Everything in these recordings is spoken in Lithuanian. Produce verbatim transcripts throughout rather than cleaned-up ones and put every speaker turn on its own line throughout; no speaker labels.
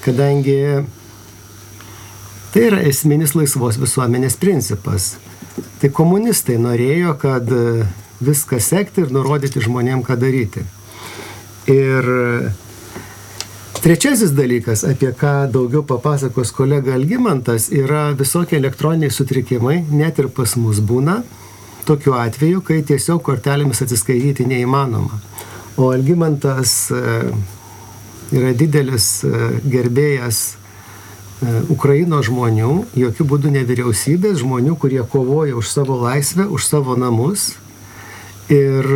kadangi tai yra esminis laisvos visuomenės principas. Tai komunistai norėjo, kad viską sekti ir nurodyti žmonėm, ką daryti. Ir trečiasis dalykas, apie ką daugiau papasakos kolega Algimantas, yra visokie elektroniniai sutrikimai, net ir pas mus būna tokiu atveju, kai tiesiog kortelėmis atsiskaityti neįmanoma. O Algimantas yra didelis gerbėjas Ukrainos žmonių, jokių būdų ne vyriausybės, žmonių, kurie kovoja už savo laisvę, už savo namus. Ir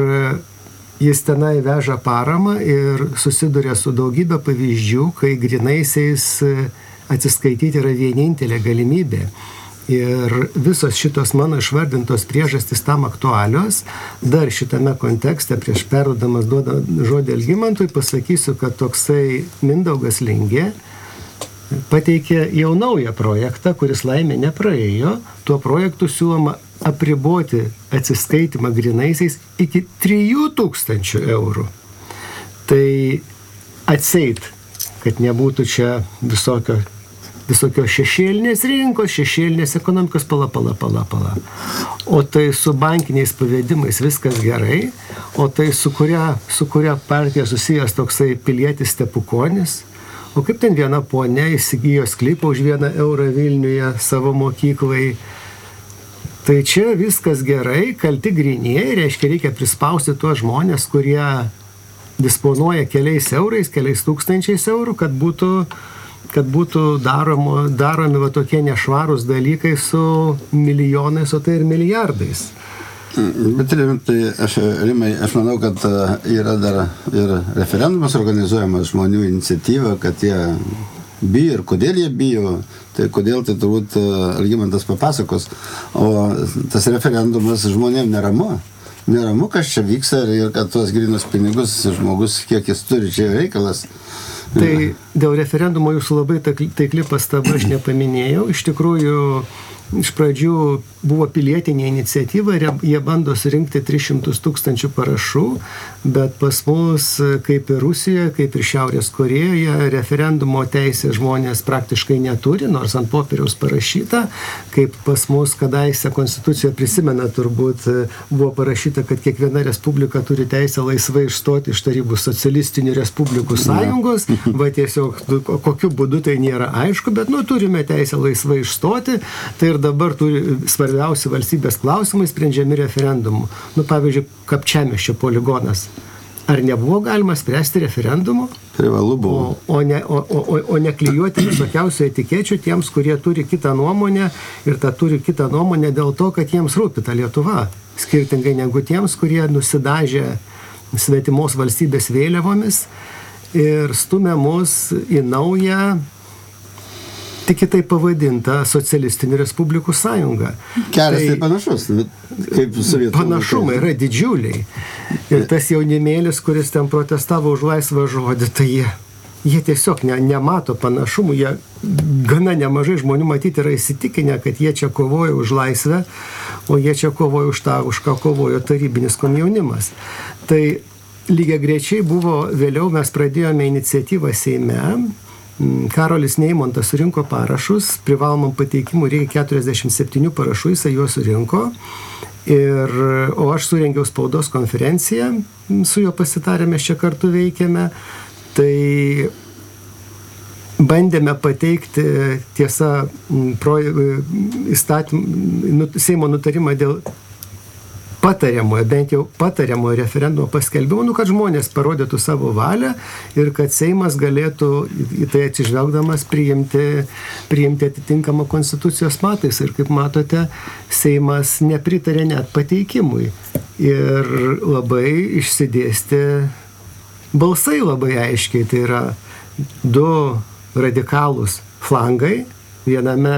jis tenai veža paramą ir susiduria su daugybė pavyzdžių, kai grynaisiais atsiskaityti yra vienintelė galimybė. Ir visos šitos mano išvardintos priežastys tam aktualios. Dar šitame kontekste, prieš perduodamas žodį Algimantui, pasakysiu, kad toksai Mindaugas Lingė pateikė jau naują projektą, kuris laimė nepraėjo. Tuo projektu siūloma apriboti atsiskaitimą grynaisiais iki trijų tūkstančių eurų. Tai atseit, kad nebūtų čia visokio, visokios šešėlinės rinkos, šešėlinės ekonomikos, pala, pala, pala, pala. O tai su bankiniais pavedimais viskas gerai, o tai su kuria, su kuria partija susijęs toksai pilietis Stepukonis. O kaip ten viena ponia įsigijo sklypą už vieną eurą Vilniuje savo mokyklai. Tai čia viskas gerai, kalti grynieji, reiškia reikia prispausti tuos žmonės, kurie disponuoja keliais eurais, keliais tūkstančiais eurų, kad būtų, kad būtų daromo, daromi va tokie nešvarūs dalykai su milijonais, o tai ir milijardais.
Bet rimtai, aš, rimai, aš manau, kad yra dar ir referendumas organizuojamas žmonių iniciatyva, kad jie bijo ir kodėl jie bijo, tai kodėl tai turbūt Algimantas papasakos, o tas referendumas žmonėm neramu. Neramu, kas čia vyksta ir kad tuos grynus pinigus žmogus, kiek jis turi, čia reikalas.
Tai dėl referendumo jūsų labai taikli pastaba aš nepaminėjau. Iš tikrųjų, iš pradžių buvo pilietinė iniciatyva ir jie bando surinkti tris šimtus tūkstančių parašų, bet pas mus, kaip ir Rusijoje, kaip ir Šiaurės Korėjoje, referendumo teisės žmonės praktiškai neturi, nors ant popieriaus parašyta, kaip pas mus kadaise konstitucijoje prisimena turbūt, buvo parašyta, kad kiekviena respublika turi teisę laisvai išstoti iš Tarybų socialistinių respublikų sąjungos, va tiesiog kokiu būdu tai nėra aišku, bet nu turime teisę laisvai išstoti, tai ir dabar turi svarbiausi valstybės klausimai sprendžiami referendumu. Nu, pavyzdžiui, Kapčiamiesčio poligonas. Ar nebuvo galima spręsti referendumu?
Privalu buvo.
O, o, ne, o, o, o ne klijuoti visokiausių etikečių tiems, kurie turi kitą nuomonę ir tą turi kitą nuomonę dėl to, kad jiems rūpi ta Lietuva. Skirtingai negu tiems, kurie nusidažė svetimos valstybės vėliavomis ir stumia mus į naują, tik kitaip pavadinta Socialistinių Respublikų sąjunga.
Kelias tai, tai panašus, kaip Sovietų.
Panašumai yra didžiuliai. Ir tas jaunimėlis, kuris ten protestavo už laisvą žodį, tai jie, jie tiesiog ne, nemato panašumų. Jie gana nemažai žmonių matyti yra įsitikinę, kad jie čia kovojo už laisvę, o jie čia kovojo už tą, už ką kovojo tarybinis komjaunimas. Tai lygiai grečiai buvo, vėliau mes pradėjome iniciatyvą Seime. Karolis Neimontas surinko parašus, privalomam pateikimui reikia keturiasdešimt septynių parašų, jisai juos surinko, ir, o aš surengiau spaudos konferenciją, su juo pasitarėme, čia kartu veikėme, tai bandėme pateikti, tiesa, pro, įstatym, Seimo nutarimą dėl patariamojo, bent jau patariamojo referendumo paskelbimo, nu, kad žmonės parodytų savo valią ir kad Seimas galėtų į tai atsižvelgdamas priimti, priimti atitinkamą konstitucijos pataisą. Ir kaip matote, Seimas nepritarė net pateikimui. Ir labai išsidėstė balsai labai aiškiai. Tai yra du radikalūs flangai. Viename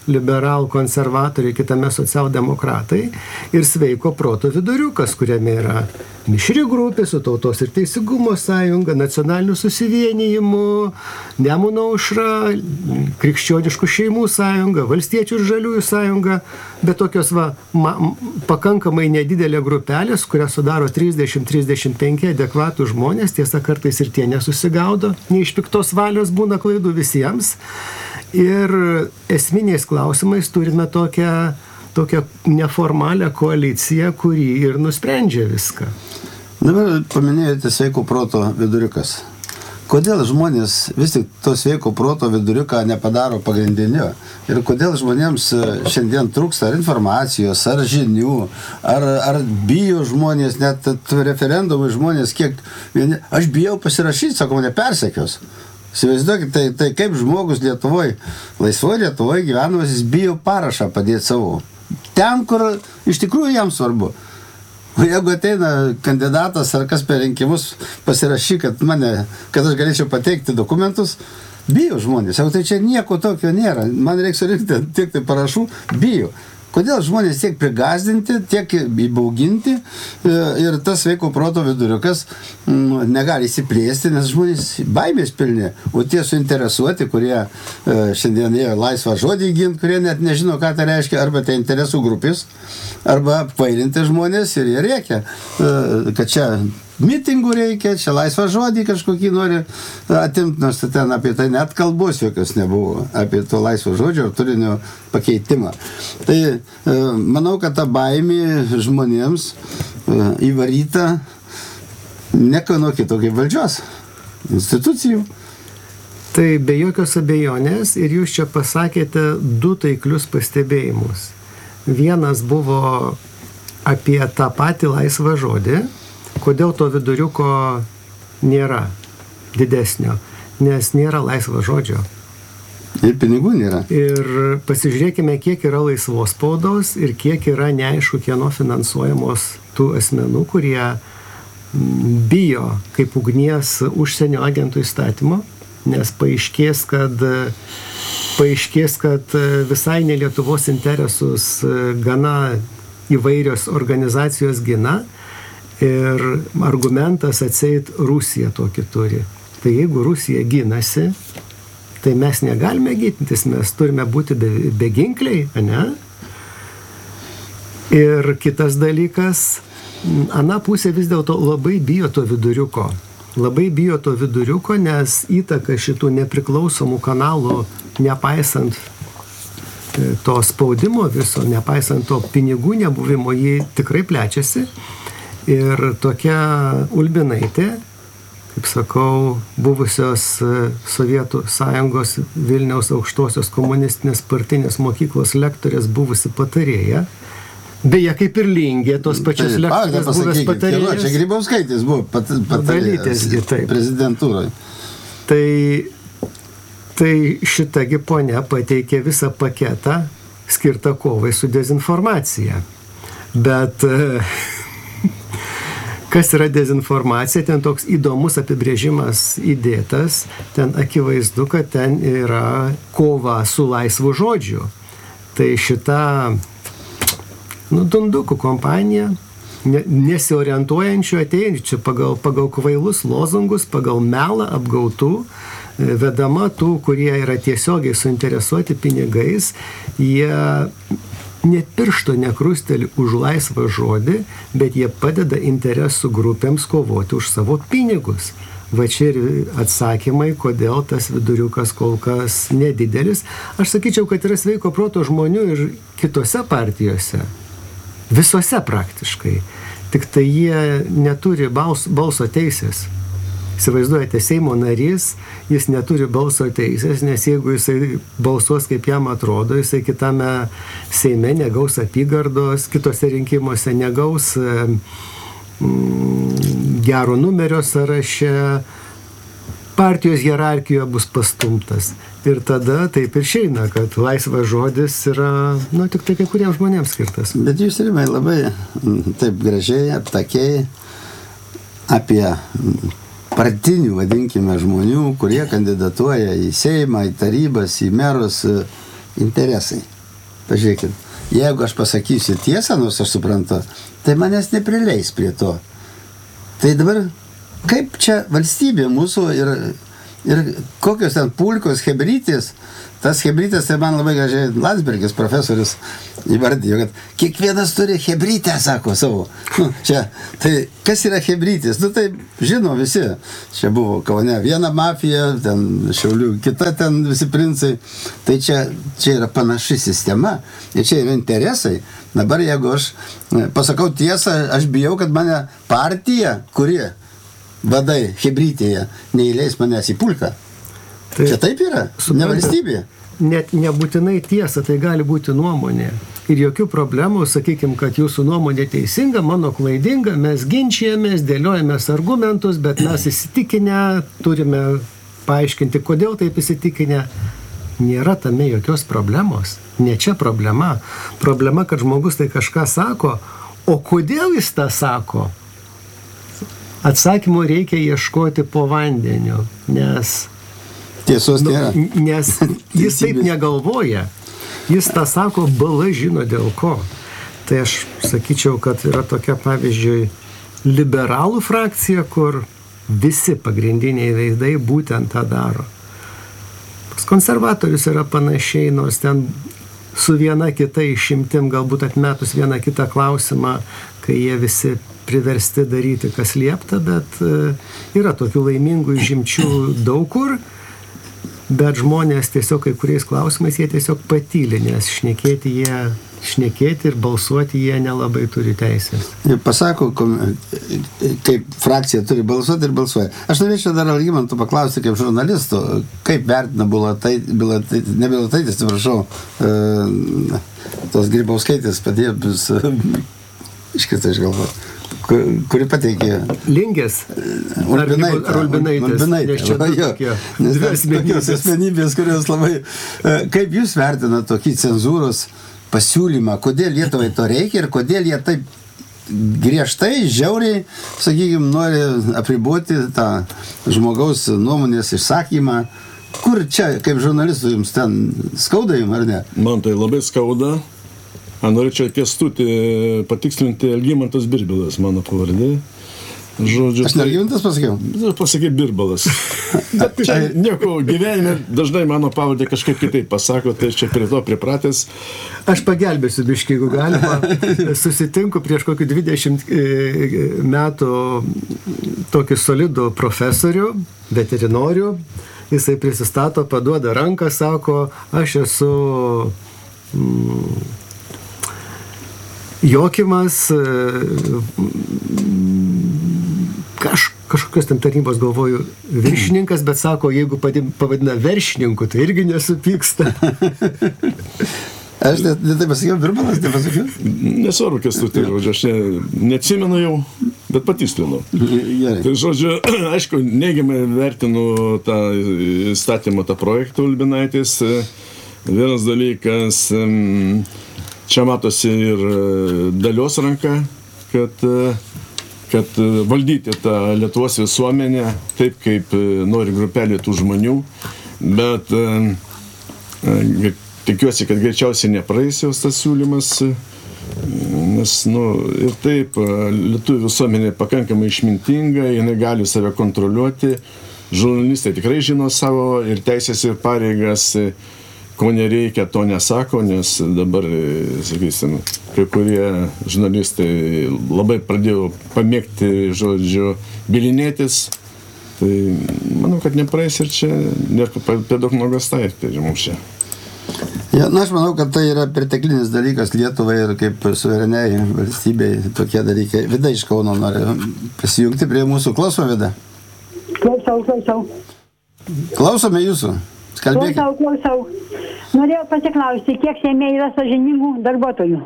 liberal konservatoriai, kitame socialdemokratai ir sveiko proto viduriukas, kuriame yra mišri grupė su Tautos ir Teisingumo sąjunga, nacionaliniu susivienijimu, Nemuno aušra, Krikščioniškų šeimų sąjunga, Valstiečių ir Žaliųjų sąjunga, bet tokios va, ma, pakankamai nedidelė grupelės, kurią sudaro trisdešimt trisdešimt penki adekvatų žmonės, tiesa kartais ir tie nesusigaudo, nei iš piktos valios būna klaidų visiems. Ir esminiais klausimais turime tokią, tokią neformalią koaliciją, kuri ir nusprendžia viską.
Dabar paminėjote sveiko proto viduriukas. Kodėl žmonės vis tik to sveiko proto viduriuką nepadaro pagrindiniu? Ir kodėl žmonėms šiandien trūksta ar informacijos, ar žinių, ar, ar bijo žmonės, net referendumai žmonės, kiek vieni, aš bijau pasirašyti, sako, mane persekios. Įsivaizduokit, tai, tai kaip žmogus Lietuvoje, laisvoje Lietuvoje gyvenamas, jis bijo parašą padėti savo. Ten, kur iš tikrųjų jam svarbu. O jeigu ateina kandidatas ar kas per rinkimus pasirašy, kad, mane, kad aš galėčiau pateikti dokumentus, bijo žmonės. Sako, tai čia nieko tokio nėra. Man reikia surinkti tiek tai parašų, bijo. Kodėl žmonės tiek prigazdinti, tiek įbauginti ir tas sveiko proto viduriukas negali įsiplėsti, nes žmonės baimės pilni, o tie suinteresuoti, kurie šiandien ėjo laisvą žodį ginti, kurie net nežino, ką tai reiškia, arba tai interesų grupės, arba apvailinti žmonės ir jie reikia, kad čia mitingų reikia, čia laisvą žodį kažkokį nori atimti, nors ten apie tai net kalbos jokios nebuvo, apie to laisvo žodžio ir turinio pakeitimą. Tai manau, kad ta baimė žmonėms įvaryta ne nuo kito kaip valdžios institucijų.
Tai be jokios abejonės ir jūs čia pasakėte du taiklius pastebėjimus. Vienas buvo apie tą patį laisvą žodį. Kodėl to viduriuko nėra didesnio? Nes nėra laisvo žodžio.
Ir pinigų nėra.
Ir pasižiūrėkime, kiek yra laisvos spaudos ir kiek yra neaišku, kieno finansuojamos tų asmenų, kurie bijo kaip ugnies užsienio agentų įstatymo, nes paaiškės, kad, paaiškės, kad visai ne Lietuvos interesus gana įvairios organizacijos gina. Ir argumentas atseit Rusija tokį turi. Tai jeigu Rusija ginasi, tai mes negalime gintis, mes turime būti beginkliai, ne? Ir kitas dalykas, ana pusė vis dėlto labai bijo to viduriuko. Labai bijo to viduriuko, nes įtaka šitų nepriklausomų kanalų, nepaisant to spaudimo viso, nepaisant to pinigų nebuvimo, jį tikrai plečiasi. Ir tokia Ulbinaitė, kaip sakau, buvusios Sovietų sąjungos Vilniaus aukštosios komunistinės partinės mokyklos lektorės buvusi patarėja, beje, kaip ir Lingė, tos pačios tai, lektorės buvęs patarėjas.
Čia Grybauskaitis buvo pat, patarėjas prezidentūroje.
Tai, tai šitagi ponia pateikė visą paketą skirtą kovai su dezinformacija. Bet kas yra dezinformacija, ten toks įdomus apibrėžimas įdėtas, ten akivaizdu, kad ten yra kova su laisvu žodžiu. Tai šita nu, dundukų kompanija, ne, nesiorientuojančių ateinčių pagal, pagal kvailus lozungus, pagal melą apgautų, vedama tų, kurie yra tiesiogiai suinteresuoti pinigais, jie net piršto nekrusteli už laisvą žodį, bet jie padeda interesų grupėms kovoti už savo pinigus. Va čia ir atsakymai, kodėl tas viduriukas kol kas nedidelis. Aš sakyčiau, kad yra sveiko proto žmonių ir kitose partijose. Visose praktiškai. Tik tai jie neturi balso, balso teisės. Įsivaizduojate, Seimo narys, jis neturi balso teisės, nes jeigu jisai balsuos kaip jam atrodo, jisai kitame Seime negaus apygardos, kitose rinkimuose negaus mm, gero numerio sąraše, partijos hierarchijoje bus pastumtas. Ir tada taip ir išeina, kad laisvas žodis yra, nu, tik tai kai kuriems žmonėms skirtas.
Bet jūs, Rimai, labai taip gražiai, aptakiai apie partinių, vadinkime, žmonių, kurie kandidatuoja į Seimą, į tarybas, į merus interesai. pažiūrėkit, jeigu aš pasakysiu tiesą, nors aš suprantu, tai manęs neprileis prie to. Tai dabar, kaip čia valstybė mūsų ir, ir kokios ten pulkos, hebrytės, tas hebrytės, tai man labai gražiai Landsbergis profesorius įvardėjo, kad kiekvienas turi hebrytę, sako savo. Nu, čia, tai kas yra hebrytės? Nu, tai žino visi. Čia buvo Kaune viena mafija, ten Šiaulių kita, ten visi princai. Tai čia, čia yra panaši sistema. Ir čia yra interesai. Dabar, jeigu aš pasakau tiesą, aš bijau, kad mane partija, kuri vadai hebrytėje, neįleis manęs į pulką. Tai, čia taip yra, ne valstybė.
Net nebūtinai tiesa, tai gali būti nuomonė. Ir jokių problemų, sakykime, kad jūsų nuomonė teisinga, mano klaidinga, mes ginčijamės, dėliojamės argumentus, bet mes įsitikinę, turime paaiškinti, kodėl taip įsitikinę. Nėra tame jokios problemos. Ne čia problema. Problema, kad žmogus tai kažką sako, o kodėl jis tą sako? Atsakymo reikia ieškoti po vandeniu, nes...
Tiesos nėra.
Nu, nes jis taip negalvoja. Jis tą sako, bala žino dėl ko. Tai aš sakyčiau, kad yra tokia, pavyzdžiui, liberalų frakcija, kur visi pagrindiniai veidai būtent tą daro. Pas konservatorius yra panašiai, nors ten su viena kita išimtim, galbūt atmetus vieną kitą klausimą, kai jie visi priversti daryti, kas liepta, bet yra tokių laimingų išimčių daug kur. Bet žmonės tiesiog kai kuriais klausimais jie tiesiog patyli, nes šnekėti jie, šnekėti ir balsuoti jie nelabai turi teisės.
Ir pasako, kaip frakcija turi balsuoti ir balsuoja. Aš norėčiau dar Algimanto paklausti kaip žurnalisto, kaip vertina Bilotaitės, ne Bilotaitės, atsiprašau, tos Grybauskaitės padėjus iškrita iš galvos. Kuri pateikė...
Lingės?
Ulbinaitė.
Ulbinaitės.
Nes čia tokios asmenybės, kurios labai... Kaip jūs vertina tokį cenzūros pasiūlymą? Kodėl Lietuvai to reikia ir kodėl jie taip griežtai, žiauriai, sakykime, nori apriboti tą žmogaus nuomonės išsakymą? Kur čia, kaip žurnalistų, jums ten skauda jums, ar ne?
Man tai labai skauda. A, norėčiau Kęstutį patikslinti, Algimantas Birbilas, mano pavardė. Žodžiu,
aš ne Algimantas pasakiau?
Pasakė Birbalas. Bet čia nieko gyvenime, dažnai mano pavardė kažkaip kitaip pasako, tai čia prie to pripratęs.
Aš pagelbėsiu biškį, jeigu galima. Susitinku prieš kokį dvidešimt metų tokį solidų profesorių, veterinorių. Jisai prisistato, paduoda ranką, sako, aš esu... Mm, Jokimas, kaž, kažkokios ten tarnybos galvoju viršininkas, bet sako, jeigu pavadina viršininku, tai irgi nesupyksta.
Aš net ne taip pasakiau, Birbalas, taip pasakiau?
Nesvarbu, Kęstutį, žodžiu, aš ne, neatsimenu jau, bet patikslinu. Tai, žodžiu, aišku, neigiamai vertinu tą įstatymą, tą projektą Ulbinaitės. Vienas dalykas... Čia matosi ir Dalios ranka, kad, kad valdyti tą Lietuvos visuomenę taip, kaip nori grupelė tų žmonių, bet tikiuosi, kad greičiausiai nepraeis jos tas siūlymas, nes, nu, ir taip, lietuvių visuomenė pakankamai išmintinga, jinai gali save kontroliuoti, žurnalistai tikrai žino savo ir teisės ir pareigas, ko nereikia, to nesako, nes dabar, sakysim, kai kurie žurnalistai labai pradėjo pamėgti, žodžiu, bilinėtis, tai manau, kad nepraeis ir čia per daug nuogąstavimų mums čia.
Ja, na, aš manau, kad tai yra perteklinis dalykas Lietuvai ir kaip suvereniai valstybei tokie dalykai. Vida iš Kauno nori prisijungti prie mūsų. Klausome, Vida?
Klausau, klausau.
Klausome jūsų. Kalbėkite.
Klausau, klausau. Norėjau pasiklausti, kiek Seime yra sąžiningų darbuotojų?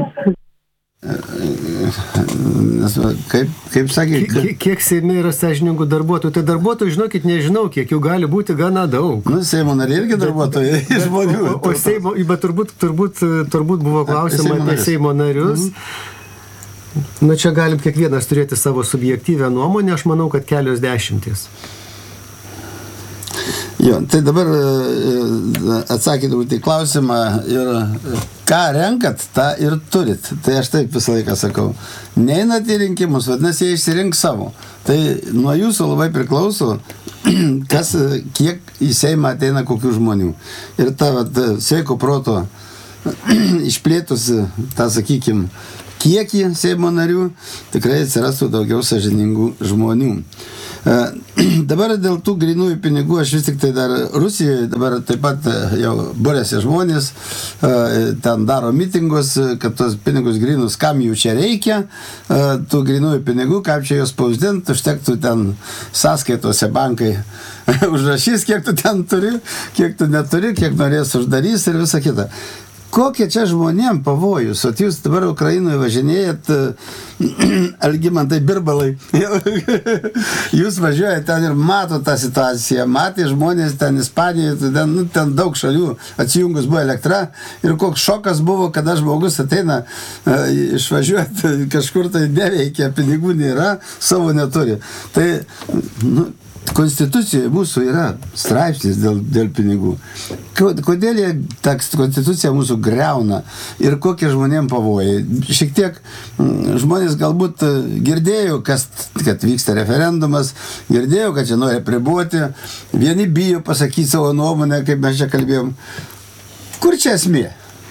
Kaip, kaip sakė?
Kiek, kiek Seime yra sąžiningų darbuotojų? Tai darbuotojų, žinokit, nežinau, kiek jų gali būti gana daug.
Nu, Seimo nariai irgi darbuotojai.
Bet, žmonių. O, o Seimo, bet turbūt, turbūt, turbūt buvo klausima apie Seimo narius. Mhm. Na, čia galim kiekvienas turėti savo subjektyvę nuomonę, aš manau, kad kelios dešimtys.
Jo, tai dabar atsakydavau į klausimą ir ką renkat, tą ir turit. Tai aš taip visą laiką sakau. Neinat į rinkimus, vadinasi, jie išsirinks savo. Tai nuo jūsų labai priklauso, kas, kiek į Seimą ateina kokių žmonių. Ir ta vat, sveiko proto išplėtusi, tą sakykim, kiekį Seimo narių, tikrai atsirastų daugiau sąžiningų žmonių. Dabar dėl tų grinųjų pinigų, aš vis tik tai dar Rusijoje dabar taip pat jau būrėsi žmonės, ten daro mitingus, kad tos pinigus grinus, kam jų čia reikia, tų grinųjų pinigų, kaip čia jos spausdint, užtektų ten sąskaitose bankai užrašys, kiek tu ten turi, kiek tu neturi, kiek norės uždarys ir visa kita. Kokie čia žmonėm pavojus? O jūs dabar Ukrainoje važinėjat, Algimantai Birbalai, jūs važiuojate ten ir mato tą situaciją, matė žmonės ten Ispanijoje, ten, nu, ten daug šalių atsijungus buvo elektra ir koks šokas buvo, kada žmogus ateina išvažiuoti kažkur tai neveikia, pinigų nėra, savo neturi. Tai, nu, Konstitucijoje mūsų yra straipsnis dėl, dėl pinigų. Kodėl jie ta konstitucija mūsų greuna ir kokie žmonėm pavojai? Šiek tiek žmonės galbūt girdėjo, kas, kad vyksta referendumas, girdėjo, kad čia nori apriboti, vieni bijo pasakyti savo nuomonę, kaip mes čia kalbėjom. Kur čia esmė?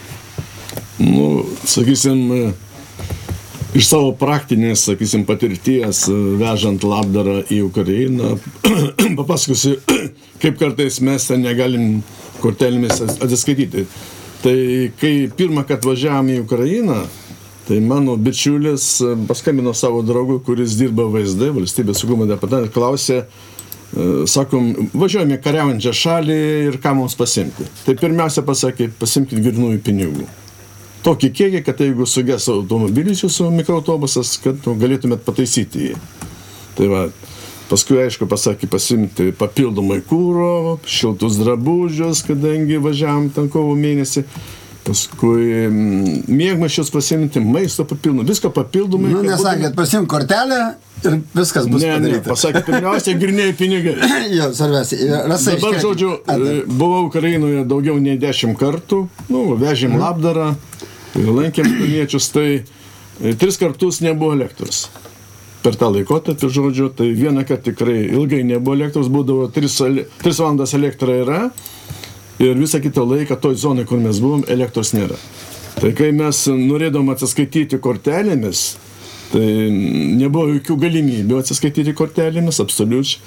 Nu, sakysim, iš savo praktinės, sakysim, patirties, vežant labdarą į Ukrainą, papasakosiu, kaip kartais mes ten negalim kortelėmis atsiskaityti. Tai kai pirmą kartą važiavom į Ukrainą, tai mano bičiulis paskambino savo draugui, kuris dirba V S D, valstybės saugumo departamente, klausė, sakom, važiuojame kariaujančią šalį ir ką mums pasimti. Tai pirmiausia pasakė, pasimkit grynųjų pinigų. Tokį kiekį, kad jeigu suges automobilis jūsų mikroautobusas, kad nu, galėtumėt pataisyti jį. Tai va, paskui, aišku, pasakė pasimti papildomai kūro, šiltus drabužius, kadangi važiavom ten kovo mėnesį. Paskui miegmaišius pasimti, maisto papildomai, viską papildomai.
Nu, nesakė, kad pasim kortelę ir viskas bus
ne,
padaryta.
Ne, pasakė, pirmiausia, griniai pinigai.
Jo, svarbiausia. Rasai,
dabar, žodžiu, buvau Ukrainoje daugiau nei dešimt kartų, nu, vežėm mm. labdarą, lankėm ukrainiečius, tai tris kartus nebuvo elektros. Per tą laikotarpį, žodžiu, tai vieną kartą tikrai ilgai nebuvo elektros, būdavo tris valandas elektra yra ir visą kitą laiką toj zonai, kur mes buvom, elektros nėra. Tai kai mes norėdom atsiskaityti kortelėmis, tai nebuvo jokių galimybių atsiskaityti kortelėmis, absoliučiai.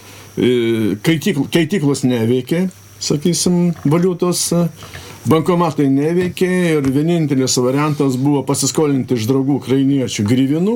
Keitiklos neveikė, sakysim, valiutos, bankomatai neveikė ir vienintelis variantas buvo pasiskolinti iš draugų ukrainiečių gryvinų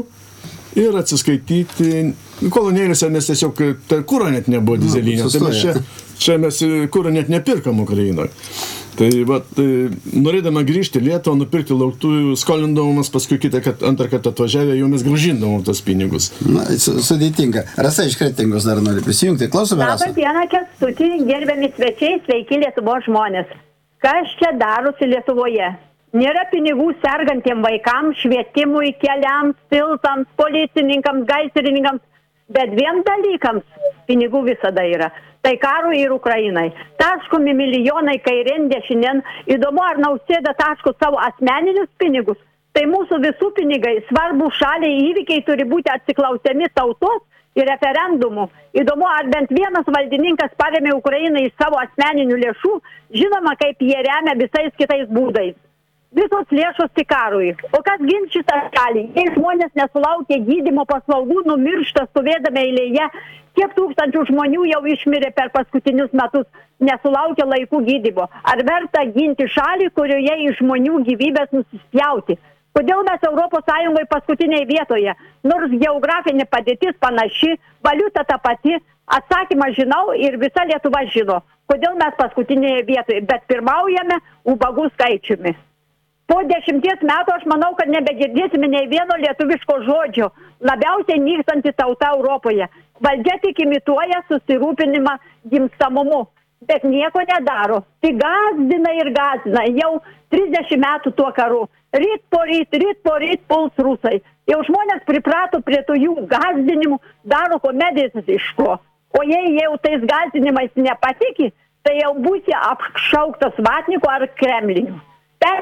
ir atsiskaityti. Kolonėlėse mes tiesiog kūro net nebuvo dyzelinio, tai mes čia, čia mes kūro net nepirkam Ukrainoje. Tai vat, norėdama grįžti Lietuvą, nupirkti lauktųjų, skolindamas, paskui kitą, kad antrą kartą atvažiavę, jau mes grąžindavom tos pinigus.
Na, sudėtinga. Rasa iš Kretingos dar nori prisijungti. Klausome, Rasa.
Labą dieną, Kęstuti, gerbiami svečiai, sveiki Lietuvos žmonės. Kas čia darosi Lietuvoje? Nėra pinigų sergantiem vaikams, švietimui, keliams, tiltams, policininkams, gaisrininkams, bet dviem dalykams pinigų visada yra. Tai karui ir Ukrainai. Taškomi milijonai kairien dešinien. Įdomu, ar Nausėda taško savo asmeninius pinigus. Tai mūsų visų pinigai, svarbu šaliai įvykiai turi būti atsiklausiami tautos ir referendumų. Įdomu, ar bent vienas valdininkas paremė Ukrainą iš savo asmeninių lėšų, žinoma, kaip jie remia visais kitais būdais. Visos lėšos tik karui. O kas gins šitą šalį? Jei žmonės nesulaukia gydymo paslaugų, numiršta stovėdami eilėje, kiek tūkstančių žmonių jau išmirė per paskutinius metus, nesulaukia laikų gydymo. Ar verta ginti šalį, kurioje iš žmonių gyvybės nusispjauti? Kodėl mes Europos Sąjungoje paskutiniai vietoje? Nors geografinė padėtis panaši, valiuta ta pati, atsakymą žinau ir visa Lietuva žino. Kodėl mes paskutinėje vietoje, bet pirmaujame ubagų skaičiumi. Po dešimties metų aš manau, kad nebegirdėsime nei vieno lietuviško žodžio, labiausiai nykstanti tauta Europoje. Valdžia tik imituoja susirūpinimą gimstamumu, bet nieko nedaro. Tik gazdina ir gazdina jau trisdešimt metų tuo karu. Ryt po ryt, ryt po ryt puls rusai. Jau žmonės priprato prie tų jų gazdinimų, daro komedijas iš to. O jei jau tais gazdinimais nepatiki, tai jau būsi apšauktas vatniku ar kremliniu. Per...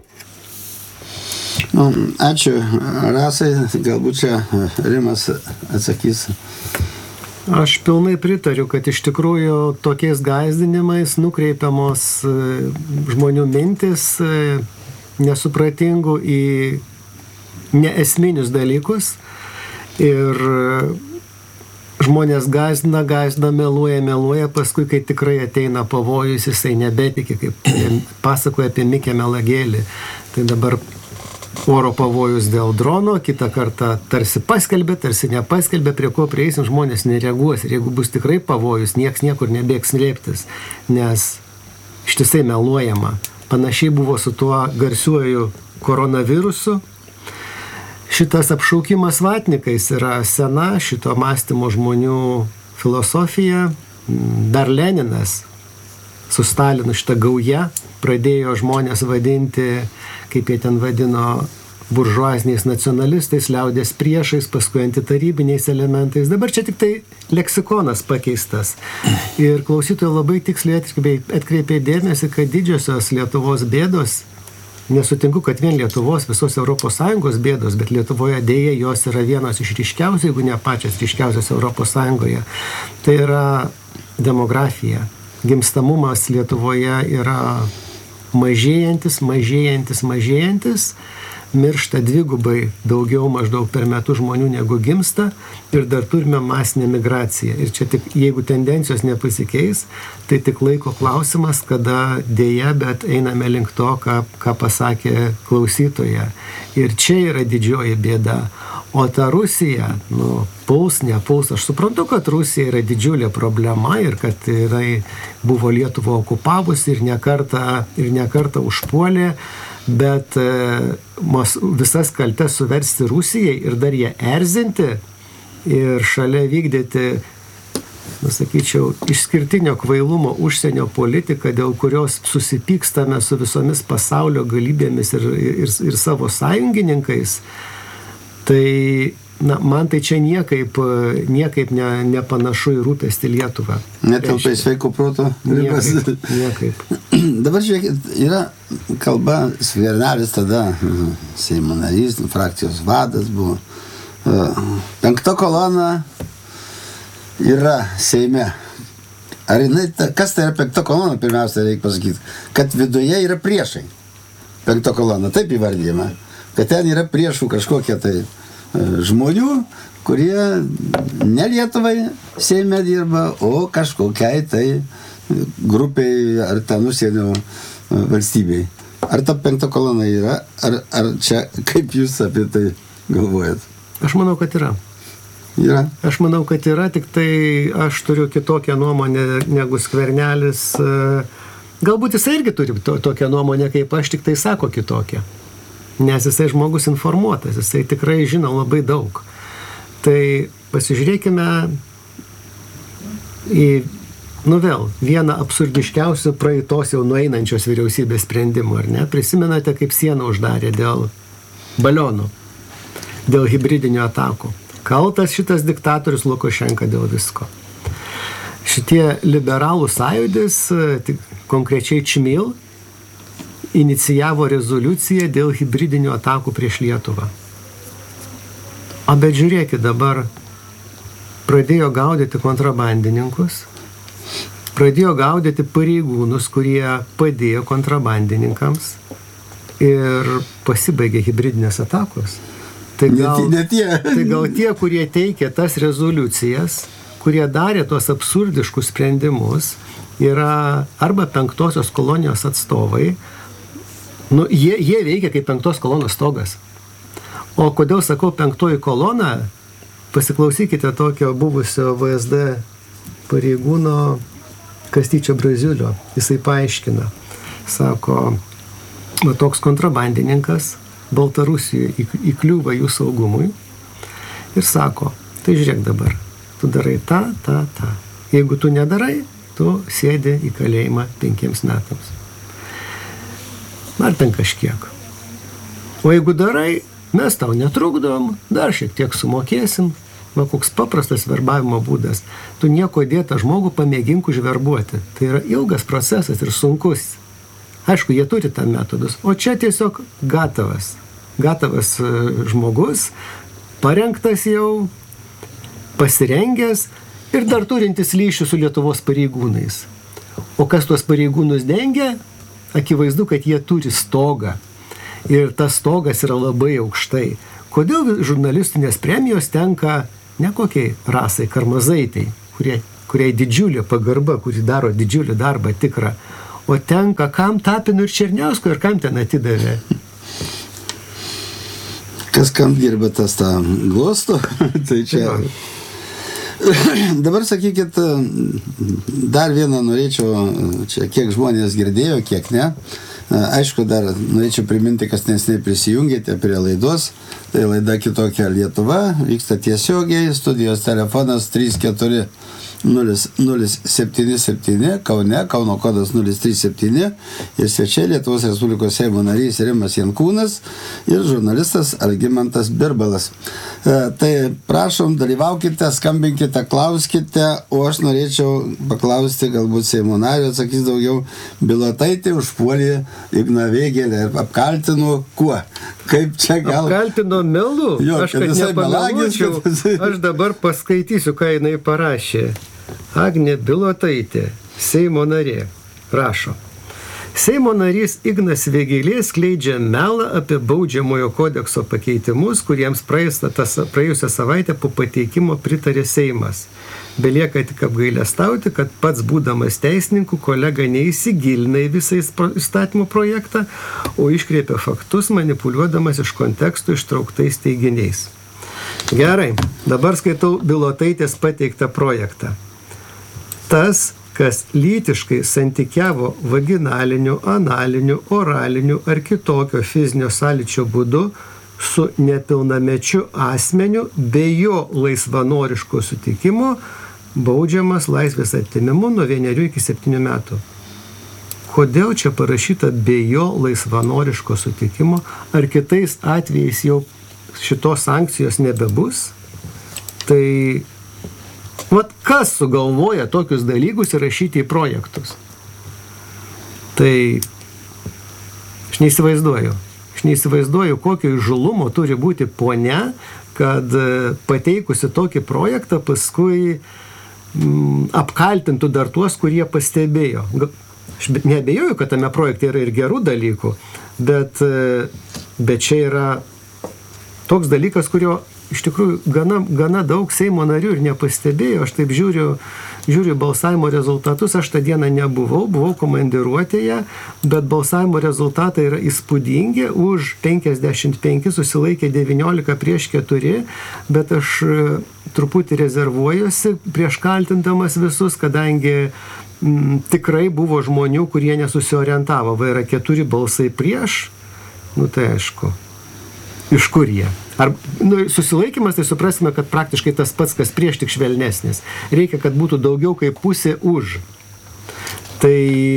Nu, ačiū, Rasai, galbūt čia Rimas atsakys.
Aš pilnai pritariu, kad iš tikrųjų tokiais gąsdinimais nukreipiamos žmonių mintis nesupratingų į neesminius dalykus ir žmonės gąsdina, gąsdina, meluoja, meluoja, paskui, kai tikrai ateina pavojus, jisai nebetiki, kaip pasakoja apie Mikę Melagėlį. Tai dabar oro pavojus dėl drono, kitą kartą tarsi paskelbė, tarsi nepaskelbė, prie ko prieisim, žmonės nereaguos. Ir jeigu bus tikrai pavojus, nieks niekur nebėgs slėptis, nes ištisai meluojama. Panašiai buvo su tuo garsiuoju koronavirusu. Šitas apšaukimas vatnikais yra sena šito mąstymo žmonių filosofija. Dar Leninas su Stalinu šitą gaują pradėjo žmonės vadinti, kaip jie ten vadino, buržuaziniais nacionalistais, liaudės priešais, paskui antitarybiniais elementais. Dabar čia tik tai leksikonas pakeistas. Ir klausytojai labai tiksliai atkreipė dėmesį, kad didžiosios Lietuvos bėdos, nesutinku, kad vien Lietuvos, visos Europos Sąjungos bėdos, bet Lietuvoje dėja jos yra vienos iš ryškiausių, jeigu ne pačios ryškiausios Europos Sąjungoje. Tai yra demografija. Gimstamumas Lietuvoje yra mažėjantis, mažėjantis, mažėjantis. Miršta dvigubai daugiau maždaug per metus žmonių negu gimsta ir dar turime masinę migraciją. Ir čia tik, jeigu tendencijos nepasikeis, tai tik laiko klausimas, kada dėja, bet einame link to, ką, ką pasakė klausytoja. Ir čia yra didžioji bėda. O ta Rusija, nu, puls, nepuls, aš suprantu, kad Rusija yra didžiulė problema ir kad jinai buvo Lietuvą okupavusi ir nekartą, ir nekartą užpuolė, bet e, mas, visas kaltes suversti Rusijai ir dar ją erzinti ir šalia vykdyti, nusakyčiau, išskirtinio kvailumo užsienio politiką, dėl kurios susipykstame su visomis pasaulio galybėmis ir, ir, ir savo sąjungininkais, tai na, man tai čia niekaip, niekaip ne, nepanašu į rūpestį Lietuvą.
Netelpa į sveiko proto ribas.
Niekaip, niekaip.
Dabar žiūrėkit, yra kalba, Skvernelis tada, Seimo narys, frakcijos vadas buvo. Penkta kolona yra Seime. Ar jinai, kas tai yra penkta kolona, pirmiausia, reikia pasakyti, kad viduje yra priešai. Penkta kolona, taip įvardyjama. Kad ten yra priešų kažkokie tai žmonių, kurie ne Lietuvai Seime dirba, o kažkokiai tai grupiai ar ten užsienio valstybei. Ar ta penkta kolona yra, ar, ar čia, kaip jūs apie tai galvojat?
Aš manau, kad yra.
Yra?
Aš manau, kad yra, tik tai aš turiu kitokią nuomonę negu Skvernelis. Galbūt jisai irgi turi to, tokią nuomonę, kaip aš, tik tai sako kitokią. Nes jisai žmogus informuotas, jisai tikrai žino labai daug. Tai pasižiūrėkime į, nu vėl, vieną absurdiškiausių praeitos jau nueinančios vyriausybės sprendimų, ar ne? Prisimenate, kaip sieną uždarė dėl balionų, dėl hibridinių atakų. Kaltas šitas diktatorius Lukašenka dėl visko. Šitie liberalų sąjūdis, konkrečiai Čmil, inicijavo rezoliuciją dėl hibridinių atakų prieš Lietuvą. O bet žiūrėkit, dabar pradėjo gaudyti kontrabandininkus, pradėjo gaudyti pareigūnus, kurie padėjo kontrabandininkams ir pasibaigė hibridinės atakos. Tai gal,
ne tie.
tai gal tie, kurie teikė tas rezoliucijas, kurie darė tuos absurdiškus sprendimus, yra arba penktosios kolonijos atstovai. Nu, jie, jie veikia kaip penktos kolonos stogas. O kodėl sakau penktoji kolona, pasiklausykite tokio buvusio V S D pareigūno Kastyčio Braziulio. Jisai paaiškina, sako, va, toks kontrabandininkas Baltarusijoje įkliūva jų saugumui ir sako, tai žiūrėk dabar, tu darai tą, tą, tą. Jeigu tu nedarai, tu sėdi į kalėjimą penkiems metams. Ar ten kažkiek. O jeigu darai, mes tau netrukdom, dar šiek tiek sumokėsim Va koks paprastas verbavimo būdas. Tu nieko dėtą žmogų pamėgink užverbuoti. Tai yra ilgas procesas ir sunkus. Aišku, jie turi tam metodus. O čia tiesiog gatavas. Gatavas žmogus, parengtas jau, pasirengęs ir dar turintis ryšių su Lietuvos pareigūnais. O kas tuos pareigūnus dengia? Akivaizdu, kad jie turi stogą. Ir tas stogas yra labai aukštai. Kodėl žurnalistinės premijos tenka ne kokiai Rasai Karmazaitai, kurie, kuriai didžiulė pagarba, kuri daro didžiulį darbą tikrą, o tenka kam Tapinui ir Černiauskui ir kam ten atidavė.
Kas kam dirba, tas tą glosto, tai čia... Dabar sakykit, dar vieną norėčiau, čia kiek žmonės girdėjo, kiek ne. Aišku, dar norėčiau priminti, kas nesnei prisijungėte prie laidos. Tai laida Kitokia Lietuva, vyksta tiesiogiai, studijos telefonas trys keturi nulis nulis septyni septyni, Kaune, Kauno kodas nulis trys septyni, ir svečiai Lietuvos Respublikos Seimo narys Rimas Jankūnas ir žurnalistas Algimantas Birbalas. E, tai prašom, dalyvaukite, skambinkite, klauskite, o aš norėčiau paklausti, galbūt Seimo nario atsakys daugiau, Bilotaitė užpuolė Igną Vėgėlę ir apkaltino kuo? Kaip čia gal...
Apkaltino melu? Jo, aš kad, kad nepameluočiau, kad... aš dabar paskaitysiu, ką jinai parašė. Agnė Bilotaitė, Seimo narė, rašo. Seimo narys Ignas Vėgėlė skleidžia melą apie baudžiamojo kodekso pakeitimus, kuriems praėjusią savaitę po pateikimo pritarė Seimas. Belieka tik apgailestauti, kad pats būdamas teisininku kolega neįsigilina į visą įstatymo projektą, o iškreipia faktus, manipuliuodamas iš kontekstų ištrauktais teiginiais. Gerai, dabar skaitau Bilotaitės pateiktą projektą. Tas, kas lytiškai santykiavo vaginaliniu, analiniu, oraliniu ar kitokio fizinio sąlyčio būdu su nepilnamečiu asmeniu be jo laisvanoriško sutikimo, baudžiamas laisvės atėmimu nuo vienerių iki septynių metų. Kodėl čia parašyta be jo laisvanoriško sutikimo, ar kitais atvejais jau šitos sankcijos nebebus? Tai vat kas sugalvoja tokius dalykus įrašyti į projektus? Tai aš neįsivaizduoju. Aš neįsivaizduoju, kokio įžulumo turi būti ponia, kad pateikusi tokį projektą paskui mm, apkaltintų dar tuos, kurie pastebėjo. Aš neabejoju, kad tame projekte yra ir gerų dalykų, bet, bet čia yra toks dalykas, kurio iš tikrųjų gana, gana daug Seimo narių ir nepastebėjo. Aš taip žiūriu, žiūriu balsavimo rezultatus, aš tą dieną nebuvau, buvau komandiruotėje, bet balsavimo rezultatai yra įspūdingi, už penkiasdešimt penki susilaikė devyniolika prieš keturi, bet aš truputį rezervuojuosi prieš kaltindamas visus, kadangi m, tikrai buvo žmonių, kurie nesusiorientavo, va yra keturi balsai prieš, nu tai aišku. Iš kur jie? Ar nu, susilaikymas, tai suprasime, kad praktiškai tas pats, kas prieš, tik švelnesnis. Reikia, kad būtų daugiau kaip pusė už. Tai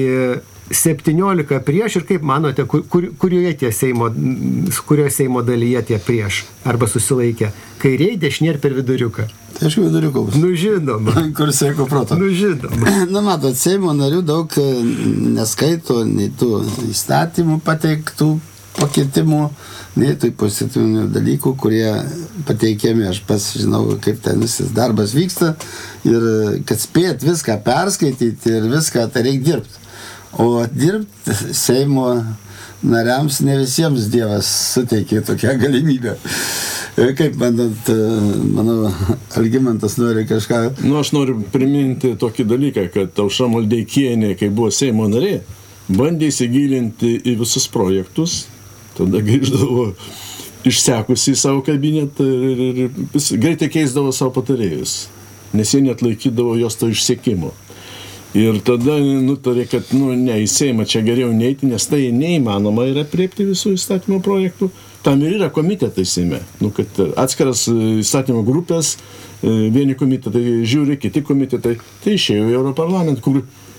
septyniolika prieš ir kaip manote, kur, kur, kurioje tie Seimo, kurioje Seimo dalyje tie prieš arba susilaikė? Kairiai, dešinė ir per viduriuką?
Tai aišku, viduriuką bus.
Nu žinoma.
Kur sveiko proto.
Nu žinoma.
Na matot, Seimo narių daug neskaito nei tų įstatymų pateiktų pakeitimų, nei tų pozityvinių dalykų, kurie pateikiami. Aš pas žinau, kaip ten visas darbas vyksta ir kad spėt viską perskaityti ir viską, tai reikia dirbti. O dirbti Seimo nariams ne visiems Dievas suteikė tokią galimybę. Kaip manot, manau, Algimantas nori kažką...
Nu, aš noriu priminti tokį dalyką, kad Aušra Maldeikienė, kai buvo Seimo narė, bandė įsigilinti į visus projektus, tada grįždavo išsekusi į savo kabinetą ir, ir, ir greitai keisdavo savo patarėjus, nes jie net laikydavo jos to išsekimo. Ir tada nutarė, kad nu, ne, į Seimą čia geriau neiti, nes tai neįmanoma yra priepti visų įstatymo projektų. Tam ir yra komitetai Seime. Nu, kad atskiras įstatymo grupės, vieni komitetai žiūri, kiti komitetai. Tai išėjo į Europarlamentą, kur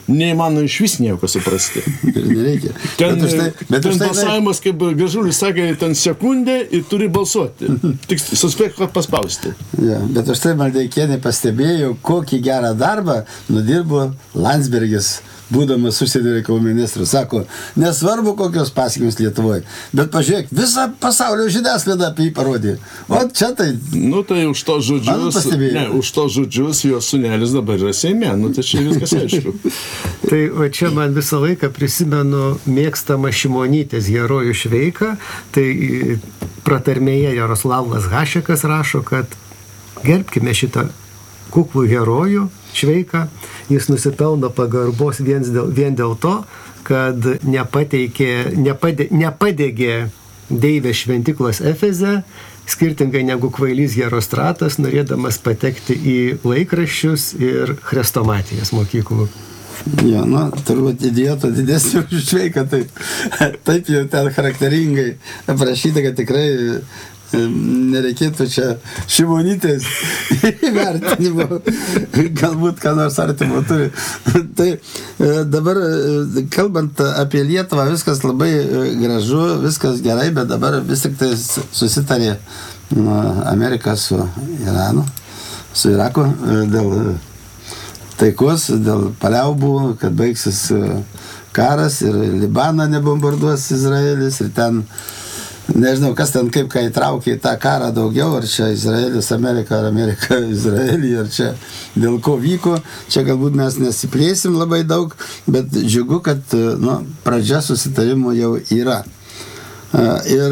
neįmanoma iš vis nieko suprasti.
Ir nereikia.
Ten,
bet už tai, bet
ten
už tai,
balsavimas, kaip Gražulis sakė, ten sekundė ir turi balsuoti. Tik suspėk paspausti.
Ja, bet už tai Maldeikienė pastebėjo, kokį gerą darbą nudirbo Landsbergis, būdamas užsienio reikalų ministras. Sako, nesvarbu kokios pasekmės Lietuvoje, bet pažiūrėk, visą pasaulio žiniasklaidą apie jį parodė. O čia tai...
Nu tai už to žodžius, ne, už to žodžius jo sūnelis dabar yra Seime, nu tai čia viskas aišku.
Tai o čia man visą laiką prisimenu mėgstamą Šimonytės herojų Šveiką, tai pratarmėje Jaroslavas Hašekas rašo, kad gerbkime šitą kuklų herojų Šveiką, jis nusipelno pagarbos vien dėl, vien dėl to, kad nepateikė, nepade, nepadegė deivės šventiklos Efeze, skirtingai negu kvailys Herostratas, norėdamas patekti į laikraščius ir chrestomatijas mokyklų.
Jo, nu, turbūt idioto didesnio už Šveiką, taip, taip jau ten charakteringai aprašyta, kad tikrai nereikėtų čia Šimonytės įvertinimo, galbūt ką nors artimo turi. Tai dabar, kalbant apie Lietuvą, viskas labai gražu, viskas gerai, bet dabar vis tik tai susitarė Amerika su Iranu, su Iraku dėl taikos, dėl paliaubų, kad baigsis karas ir Libaną nebombarduos Izraelis ir ten nežinau, kas ten kaip ką įtraukė į tą karą daugiau, ar čia Izraelis, Amerika, ar Amerika, Izraelį, ar čia dėl ko vyko. Čia galbūt mes nesiplėsim labai daug, bet džiugu, kad nu, pradžia susitarimo jau yra. Ir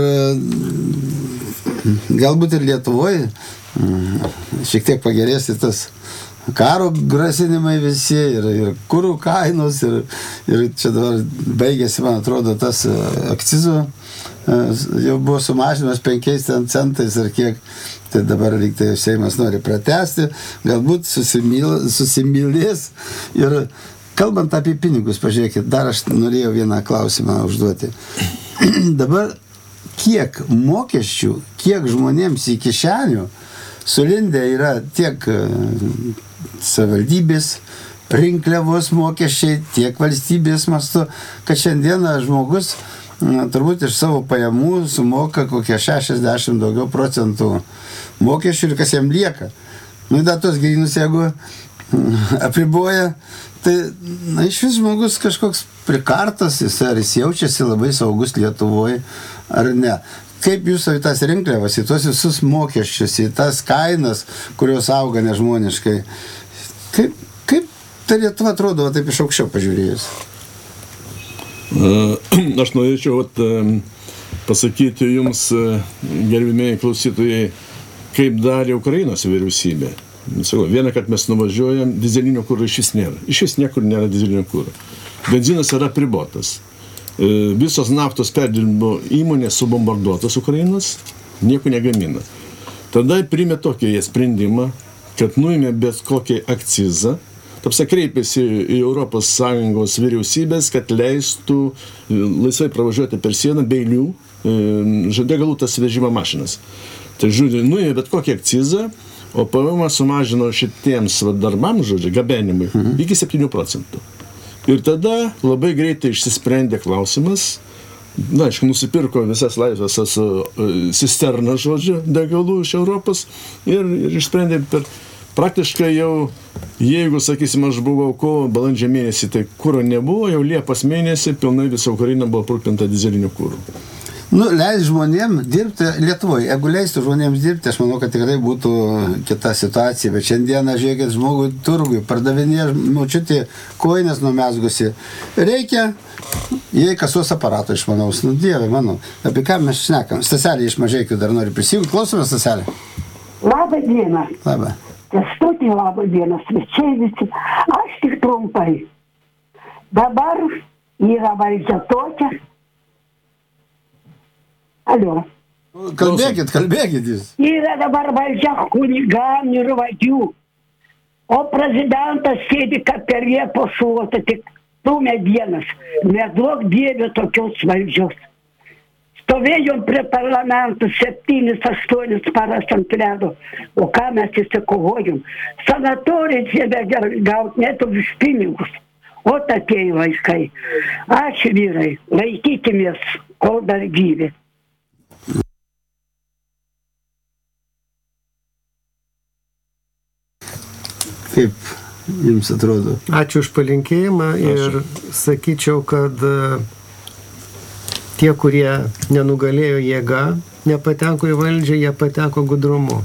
galbūt ir Lietuvoje šiek tiek pagerės tas karo grasinimai visi ir, ir kurų kainos ir, ir čia dabar baigėsi, man atrodo, tas akcizo jau buvo sumažinimas penkiais centais ar kiek, tai dabar lyg tai Seimas nori pratęsti, galbūt susimyl, susimylės. Ir kalbant apie pinigus, pažiūrėkit, dar aš norėjau vieną klausimą užduoti. Dabar kiek mokesčių, kiek žmonėms į kišenių sulindę yra tiek savivaldybės, rinkliavos mokesčiai, tiek valstybės mastu, kad šiandieną žmogus na, turbūt iš savo pajamų sumoka kokie šešiasdešimt daugiau procentų mokesčių ir kas jam lieka. Nu, da tos grynus, jeigu apriboja, tai na, iš vis žmogus kažkoks prikartas, jis ar jis jaučiasi labai saugus Lietuvoje, ar ne. Kaip jūs į tas rinkliavas, į tos visus mokesčius, į tas kainas, kurios auga nežmoniškai, kaip, kaip ta Lietuva atrodo, taip iš aukščiau pažiūrėjus?
Aš norėčiau vat, pasakyti jums, gerbimieji klausytojai, kaip darė Ukrainos vyriausybė. Vieną, kad mes nuvažiuojam, dizelinio kuro iš vis nėra. Iš vis niekur nėra dizelinio kuro. Benzinas yra pribotas. Visos naftos perdirbimo įmonės subombarduotos Ukrainos, nieko negamina. Tada priėmė tokį sprendimą, kad nuėmė bet kokį akcizą, tapsa kreipėsi į Europos Sąjungos vyriausybės, kad leistų laisvai pravažiuoti per sieną be eilių degalų tas vežimo mašinas. Tai žodžiu, nuėmė bet kokį akcizą, o P V M sumažino šitiems darbams, žodžiu, gabenimui, mhm. iki septynių procentų. Ir tada labai greitai išsisprendė klausimas, na, aišku, nusipirko visas laisvas cisternas, žodžiu, degalų iš Europos ir, ir išsprendė per praktiškai jau, jeigu, sakysim, aš buvau kovo, balandžio mėnesį, tai kuro nebuvo, jau Liepos mėnesį pilnai visa Ukraina buvo aprūpinta dizeliniu kuru.
Nu, leis žmonėm dirbti Lietuvoje. Jeigu leistų žmonėms dirbti, aš manau, kad tikrai būtų kita situacija. Bet šiandieną, žiūrėkit, žmogui turgui pardavinėja močiutė kojines numezgusi. Reikia, jei kasos aparato išmanaus. Nu, Dieve mano, apie ką mes šnekam? Staselė iš Mažeikių dar nori prisijungti. Klausome, Staselė.
Labą dieną.
Labą.
Kęstuti, labą dieną, svečiai visi. Aš tik trumpai. Dabar yra valdžia tokia. Alio.
Kalbėkit, kalbėkit jūs.
Yra dabar valdžia chuliganų ir vagių. O prezidentas sėdi kaperė po šluotą, tik stumia vienas. Neduok Dieve tokios valdžios. Stovėjom prie parlamentų septynis, aštuonis paras ant ledo. O ką mes įsikovojom? Sanatorijas jie gauti net už pinigus. O tokie vaikai. Ačiū vyrai, laikykimės, kol dar gyvi.
Kaip jums atrodo?
Ačiū už palinkėjimą ir sakyčiau, kad tie, kurie nenugalėjo jėga, nepateko į valdžią, jie pateko gudrumu.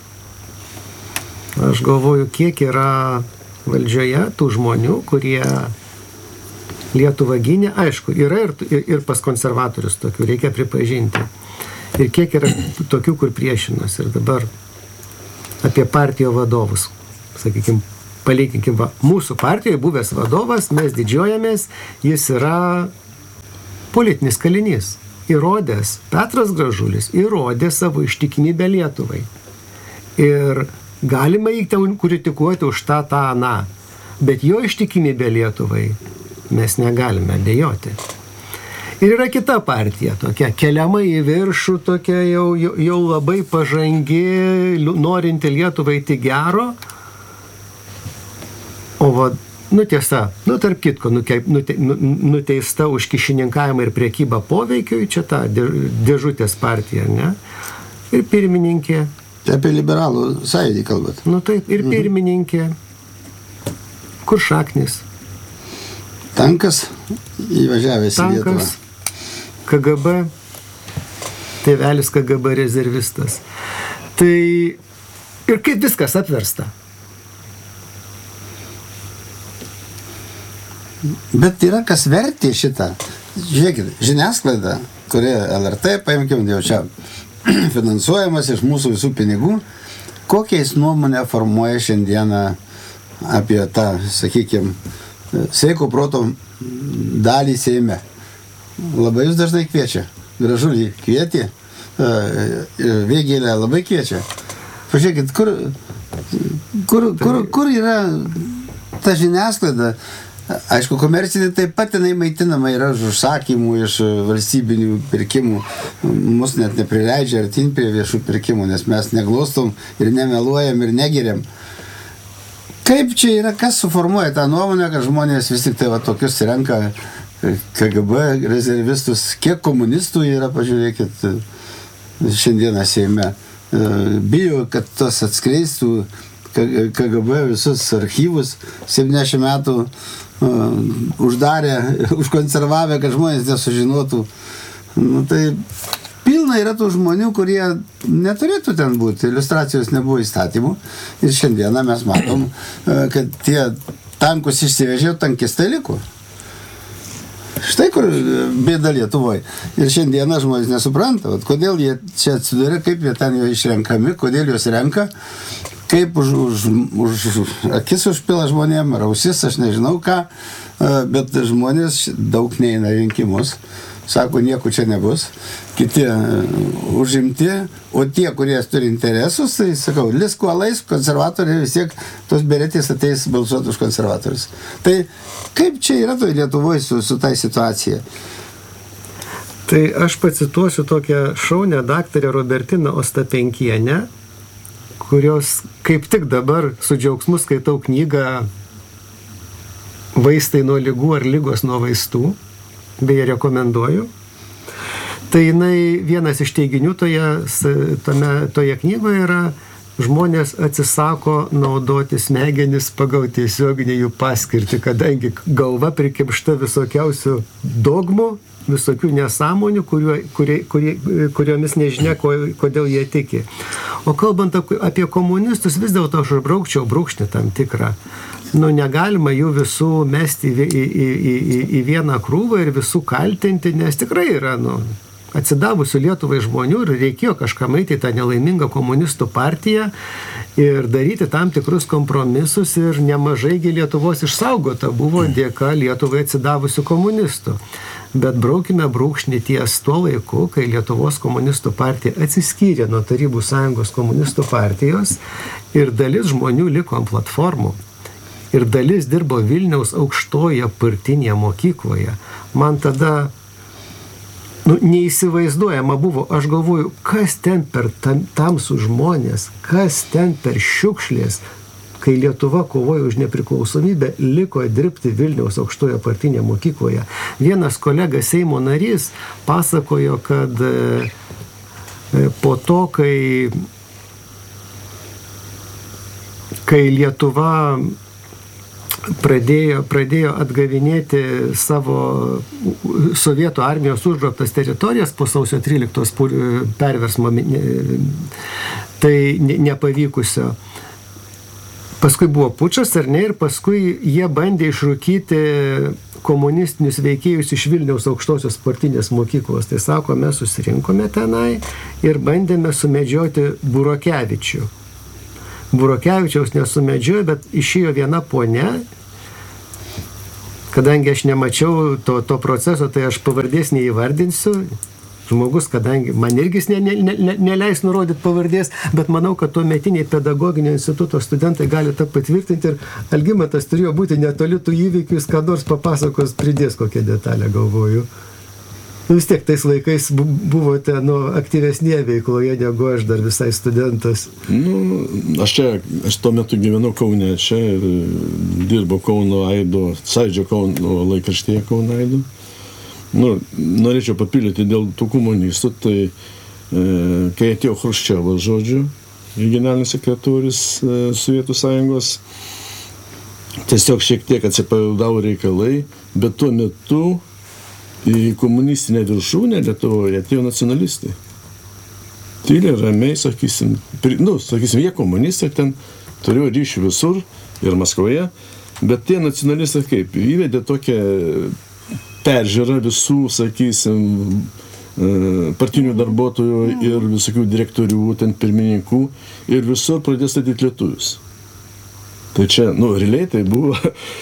Aš galvoju, kiek yra valdžioje tų žmonių, kurie Lietuvą gynė. Aišku, yra ir, ir pas konservatorius tokių, reikia pripažinti. Ir kiek yra tokių, kur priešinas. Ir dabar apie partijų vadovus. Sakykime, palyginkim, va, mūsų partijoje buvęs vadovas, mes didžiuojamės, jis yra politinis kalinys. Įrodęs, Petras Gražulis įrodė savo ištikimybę Lietuvai. Ir galima jį ten kritikuoti už tą, tą, aną. Bet jo ištikimybę Lietuvai mes negalime dėjoti. Ir yra kita partija, tokia keliama į viršų, tokia jau, jau, jau labai pažangi, norinti Lietuvai tik gero. O va, nu tiesa, nu tarp kitko, nuke, nute, nuteista už kišininkavimą ir priekybą poveikiui, čia ta dėžutės partija, ne? Ir pirmininkė.
Tai apie liberalų sąjūdį kalbat.
Nu taip, ir pirmininkė. Kur šaknis?
Tankas įvažiavęs į Lietuvą.
Tankas, K G B, tėvelis K G B rezervistas. Tai ir kaip viskas apversta?
Bet yra kas vertė šitą. Žiūrėkit, žiniasklaida, kuri L R T, paimkim, jau čia finansuojamas iš mūsų visų pinigų, kokiais nuomonę formuoja šiandieną apie tą, sakykime, sveiko proto dalį Seime. Labai jūs dažnai kviečia. Gražulį kvietė, Vėgėlę labai kviečia. Pažiūrėkit, kur, kur, kur, kur yra ta žiniasklaida? Aišku, komercinė taip pat jinai maitinama yra iš užsakymų, iš valstybinių pirkimų. Mus net neprileidžia artin prie viešų pirkimų, nes mes neglostom ir nemeluojam ir negeriam. Kaip čia yra, kas suformuoja tą nuomonę, kad žmonės vis tik tai va tokius renka K G B rezervistus, kiek komunistų yra, pažiūrėkit, šiandieną Seime. Bijo, kad tas atskleistų K G B visus archyvus, septyniasdešimt metų uh, uždarė, užkonservavę, kad žmonės nesužinotų. Nu, tai pilna yra tų žmonių, kurie neturėtų ten būti. Iliustracijos nebuvo įstatymų. Ir šiandieną mes matom, uh, kad tie tankus išsivežė, tankistai liko. Štai kur bėda Lietuvoje. Ir šiandieną žmonės nesupranta, vat, kodėl jie čia atsidūrė, kaip jie ten jau išrenkami, kodėl juos renka. Kaip už, už, už akis užpila žmonėm, ar ausis, aš nežinau ką, bet žmonės daug neina rinkimus, sako, nieko čia nebus, kiti užimti, o tie, kurie turi interesus, tai sakau, lisko alais, konservatoriai vis tiek tos beretės ateis balsuoti už konservatorius. Tai kaip čia yra toj Lietuvoje su, su tai situacija?
Tai aš pacituosiu tokią šaunę daktarę Robertiną Ostapenkienę, kurios kaip tik dabar su džiaugsmu skaitau knygą Vaistai nuo ligų ar lygos nuo vaistų, beje rekomenduoju. Tai jinai vienas iš teiginių toje, tame, toje knygoje yra: žmonės atsisako naudoti smegenis pagal tiesioginį jų paskirtį, kadangi galva prikimšta visokiausių dogmų, visokių nesąmonių, kurio, kurie, kurie, kuriomis nežinia, kodėl jie tiki. O kalbant apie komunistus, vis dėlto aš braukčiau brūkšnį tam tikrą. Nu, negalima jų visų mesti į, į, į, į, į vieną krūvą ir visų kaltinti, nes tikrai yra, nu, atsidavusių Lietuvai žmonių ir reikėjo kažkam eiti į tą nelaimingą komunistų partiją ir daryti tam tikrus kompromisus, ir nemažaigi Lietuvos išsaugota buvo dėka Lietuvai atsidavusių komunistų. Bet braukime brūkšnį ties tuo laiku, kai Lietuvos komunistų partija atsiskyrė nuo Tarybų Sąjungos komunistų partijos ir dalis žmonių liko ant platformų. Ir dalis dirbo Vilniaus aukštoje partinėje mokykloje. Man tada nu, neįsivaizduojama buvo. Aš galvoju, kas ten per tam, tamsų žmonės, kas ten per šiukšlės kai Lietuva kovojo už nepriklausomybę, liko dirbti Vilniaus aukštojo partinėje mokykloje. Vienas kolega Seimo narys pasakojo, kad po to, kai, kai Lietuva Pradėjo, pradėjo atgavinėti savo sovietų armijos užgrobtas teritorijas po sausio tryliktos perversmo, tai nepavykusio. Paskui buvo pučas, ar ne, ir paskui jie bandė išrūkyti komunistinius veikėjus iš Vilniaus aukštosios partinės mokyklos. Tai sako, mes susirinkome tenai ir bandėme sumedžioti Burokevičių. Burokevičiaus nesumedžiojo, bet išėjo viena ponia. Kadangi aš nemačiau to, to proceso, tai aš pavardės neįvardinsiu. Žmogus, kadangi man irgi ne, ne, ne, neleis nurodyti pavardės, bet manau, kad tuometiniai pedagoginio instituto studentai gali tą patvirtinti ir Algimantas turėjo būti netoli tų įvykių, jis ką nors papasakos, pridės kokią detalę, galvoju. Vis tiek tais laikais buvote nu, aktyvesnėje veikloje, negu aš dar visai studentas.
Nu, aš čia, aš tuo metu gyvenau Kaune, čia ir dirbau Kauno Aido, Sąjūdžio Kauno laikraštyje Kauno Aido. Nu, norėčiau papildyti dėl tų komunistų, tai e, kai atėjo Chruščiovas, žodžiu, generalinis sekretorius e, Sovietų Sąjungos, tiesiog šiek tiek atsipalaidavo reikalai, bet tuo metu į komunistinę viršūnę Lietuvoje atėjo nacionalistai. Tyliai, ramiai, sakysim, nu, sakysim, jie komunistai ten turėjo ryšių visur ir Maskvoje, bet tie nacionalistai kaip, įvedė tokią peržiūrą visų, sakysim, partinių darbuotojų ir visokių direktorių, ten pirmininkų ir visur pradėjo statyti lietuvius. Tai čia, nu, realiai tai buvo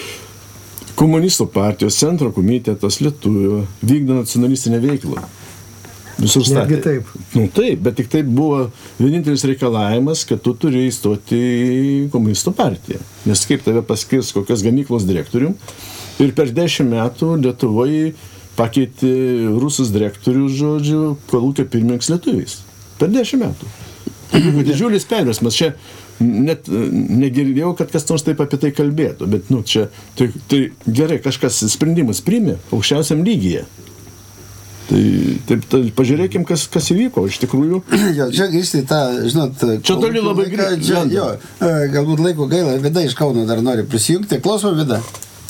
komunistų partijos centro komitetas lietuvių vykdo nacionalistinę veiklą. Visur statė.
Netgi taip.
Nu taip, bet tik taip buvo vienintelis reikalavimas, kad tu turi įstoti į komunistų partiją. Nes kaip tave paskirs kokios gamyklos direktorium. Ir per dešimt metų Lietuvoje pakeitė rusus direktorių, žodžiu, kolūkio pirmininkas lietuviais. Per dešimt metų. Tai buvo didžiulis perversmas. Čia net negirdėjau, kad kas nors taip apie tai kalbėtų, bet nu, čia tai, tai gerai, kažkas sprendimus priėmė aukščiausiam lygyje. Tai, taip, tai pažiūrėkim, kas, kas įvyko, iš tikrųjų.
Jo, čia grįžti tą, žinot,
čia toli labai greitai.
Jo, galbūt laiko gaila, Vida iš Kauno dar nori prisijungti. Klausom, Vida.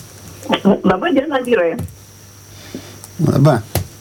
Labą dieną, vyrai.
Labą.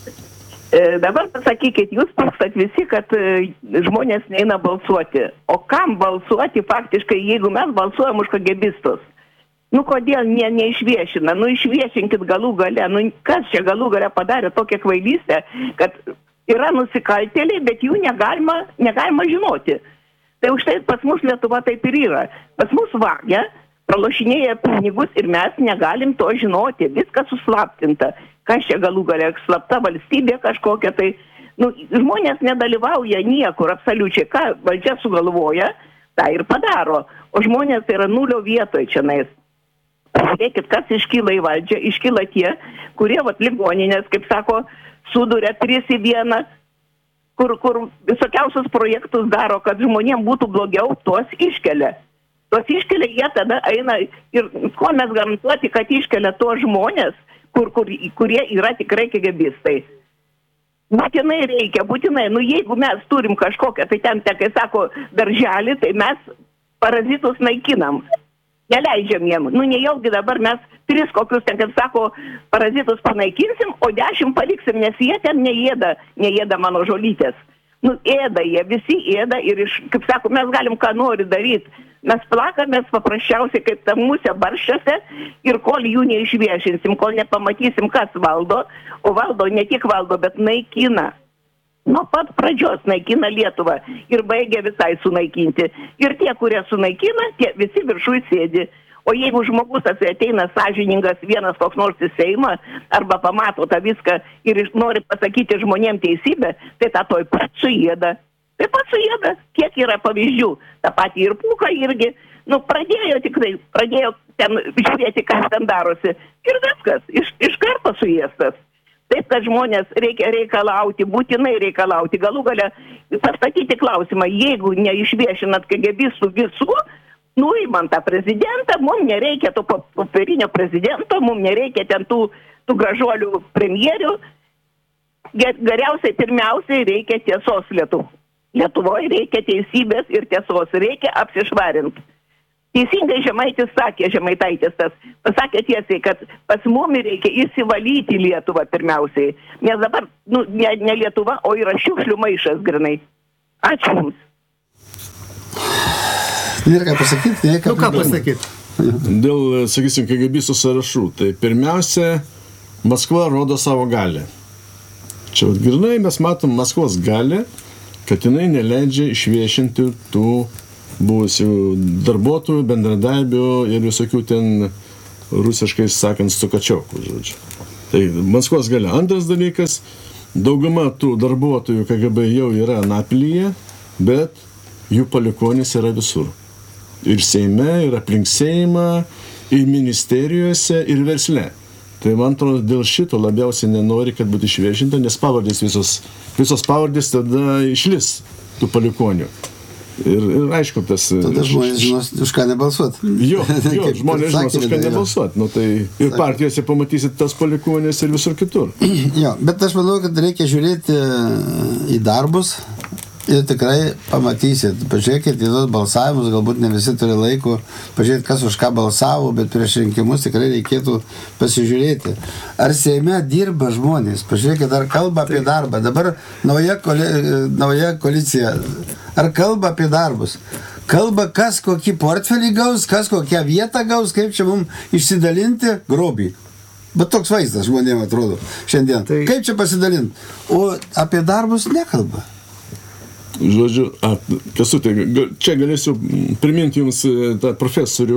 Dabar pasakykit, jūs pakstat visi, kad žmonės neina balsuoti. O kam balsuoti faktiškai, jeigu mes balsuojam už kagebistus? Nu, kodėl ne, neišviešina? Nu, išviešinkit galų gale. Nu, kas čia galų gale padarė tokią kvailystę, kad yra nusikaltėliai, bet jų negalima, negalima žinoti. Tai už tai pas mus Lietuva taip ir yra. Pas mus vagia, pralošinėja pinigus ir mes negalim to žinoti. Viskas suslaptinta. Kas čia galų galia, slapta valstybė kažkokia, tai nu, žmonės nedalyvauja niekur, absoliučiai, ką valdžia sugalvoja, tą ir padaro, o žmonės tai yra nulio vietoje čianais. Žiūrėkit, kas iškyla į valdžią, iškyla tie, kurie, vat, ligoninės, kaip sako, suduria tris į vieną, kur, kur visokiausius projektus daro, kad žmonėms būtų blogiau, tuos iškelia. Tuos iškelia, jie tada eina ir ko mes garantuoti, kad iškelia tuos žmonės, Kur, kur, kurie yra tikrai kegebistai. Būtinai reikia, būtinai, nu jeigu mes turim kažkokią, tai ten, te, kai sako, darželį, tai mes parazitus naikinam. Neleidžiam jiem. Nu nejaugi dabar mes tris kokius, ten, kaip sako, parazitus panaikinsim, o dešimt paliksim, nes jie ten neėda, neėda mano žolytės. Nu, ėda jie, visi ėda ir, iš, kaip sako, mes galim ką nori daryti. Mes plakamės paprasčiausiai kaip ta musė barščiuose ir kol jų neišviešinsim, kol nepamatysim, kas valdo, o valdo ne tik valdo, bet naikina. Nuo pat pradžios naikina Lietuvą ir baigia visai sunaikinti. Ir tie, kurie sunaikina, tie visi viršui sėdi. O jeigu žmogus ateina sąžiningas vienas koks nors į Seimą arba pamato tą viską ir nori pasakyti žmonėm teisybę, tai tą toj pat suėda. Taip pat suėda, kiek yra pavyzdžių. Ta pati ir Pūka irgi, nu, pradėjo tikrai, pradėjo ten žiūrėti, kas ten darosi. Ir viskas, iš, iš karto suėstas. Taip, kad žmonės reikia reikalauti, būtinai reikalauti. Galų gale pastatyti klausimą, jeigu neišviešinat kegebistų visų, nuimant tą prezidentą, mums nereikia to popierinio prezidento, mums nereikia ten tų, tų gražuolių premjerių. Geriausiai pirmiausiai reikia tiesos Lietuvoje. Lietuvoje reikia teisybės ir tiesos, reikia apsišvarinti. Teisingai Žemaitis sakė, Žemaitaitis tas, pasakė tiesiai, kad pas mumi reikia įsivalyti Lietuvą pirmiausiai. Nes dabar, nu, ne, ne Lietuva, o yra šiukšlių maišas grinai. Ačiū Jums.
Nėra ką pasakyti, nėra ką
Nu, ką pasakyti?
Dėl, sakysim, KGBistų sąrašų. Tai pirmiausia, Maskva rodo savo galę. Čia vat, grinai mes matom Maskvos galę, kad jinai neleidžia išviešinti tų buvusių darbuotojų, bendradarbių ir visokių ten rusiškai sakant stukačiokų, žodžiu. Tai Maskvos galia. Antras dalykas, dauguma tų darbuotojų K G B jau yra Napilyje, bet jų palikuonys yra visur. Ir Seime, ir aplink Seimą, ir ministerijose, ir versle. Tai man atrodo, dėl šito labiausiai nenori, kad būtų išviešinta, nes pavardės visos, visos pavardės tada išlis tų palikonių. Ir, ir aišku, tas...
Tada žmonės žinos, už ką nebalsuot.
Jo, jo žmonės žinos, už ką nebalsuot. Nu, tai ir partijose pamatysit tas palikonės ir visur kitur.
Jo, bet aš manau, kad reikia žiūrėti į darbus ir tikrai pamatysit. Pažiūrėkit į tos balsavimus, galbūt ne visi turi laiko pažiūrėti, kas už ką balsavo, bet prieš rinkimus tikrai reikėtų pasižiūrėti. Ar Seime dirba žmonės? Pažiūrėkit, ar kalba apie darbą. Dabar nauja, koli, nauja koalicija. Ar kalba apie darbus? Kalba, kas kokį portfelį gaus, kas kokią vietą gaus, kaip čia mums išsidalinti grobį. Bet toks vaizdas žmonėm atrodo šiandien. Tai... Kaip čia pasidalinti? O apie darbus nekalba.
Žodžiu, a, Kęstuti, čia galėsiu priminti jums tą profesorių,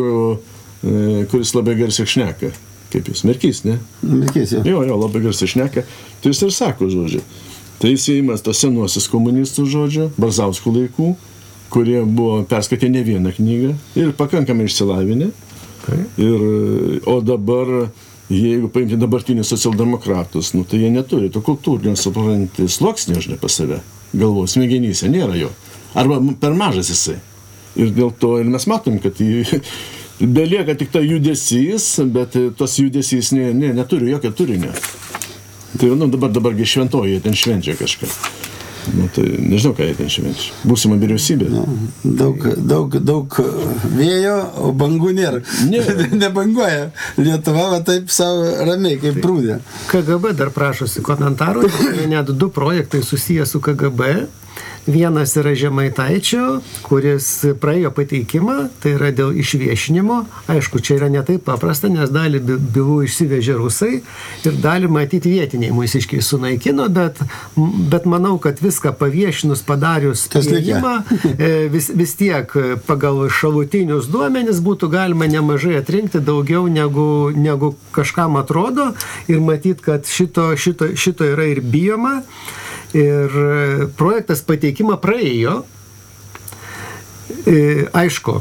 kuris labai garsiai šneka. Kaip jūs, Merkys, ne?
Merkys, jo.
Jo, jo, labai garsiai šneka. Tai jis ir sako, žodžiu. Tai jis įimas tos senuosius komunistų, žodžiu, Brazauskų laikų, kurie buvo perskaitę ne vieną knygą ir pakankamai išsilavinę. Ir, o dabar, jeigu paimti dabartinius socialdemokratus, nu, tai jie neturi to kultūrinio supranti sluoksnio, žinai, pas save. Galvos smegenyse nėra jo. Arba per mažas jisai. Ir dėl to ir mes matom, kad jį belieka tik ta judesys, bet tos judesys ne, ne, neturi jokio turinio. Tai nu, dabar dabargi šventoji, jie ten švenčia kažką. Nu, tai nežinau, ką jie ten švenčia. Būsima vyriausybė.
Nu, daug, daug, daug vėjo, o bangų nėra. Ne. Nebanguoja. Lietuva va taip savo ramiai, kaip prūdė.
K G B dar prašosi komentarų. Net du projektai susiję su K G B. Vienas yra Žemaitaičio, kuris praėjo pateikimą, tai yra dėl išviešinimo. Aišku, čia yra ne taip paprasta, nes dalį bylų išsivežė rusai ir dalį matyti vietiniai mūsiškiai sunaikino, bet, bet manau, kad viską paviešinus, padarius priėjimą, vis, vis tiek pagal šalutinius duomenis būtų galima nemažai atrinkti daugiau negu, negu kažkam atrodo ir matyti, kad šito, šito, šito yra ir bijoma. Ir projektas pateikimą praėjo. Aišku,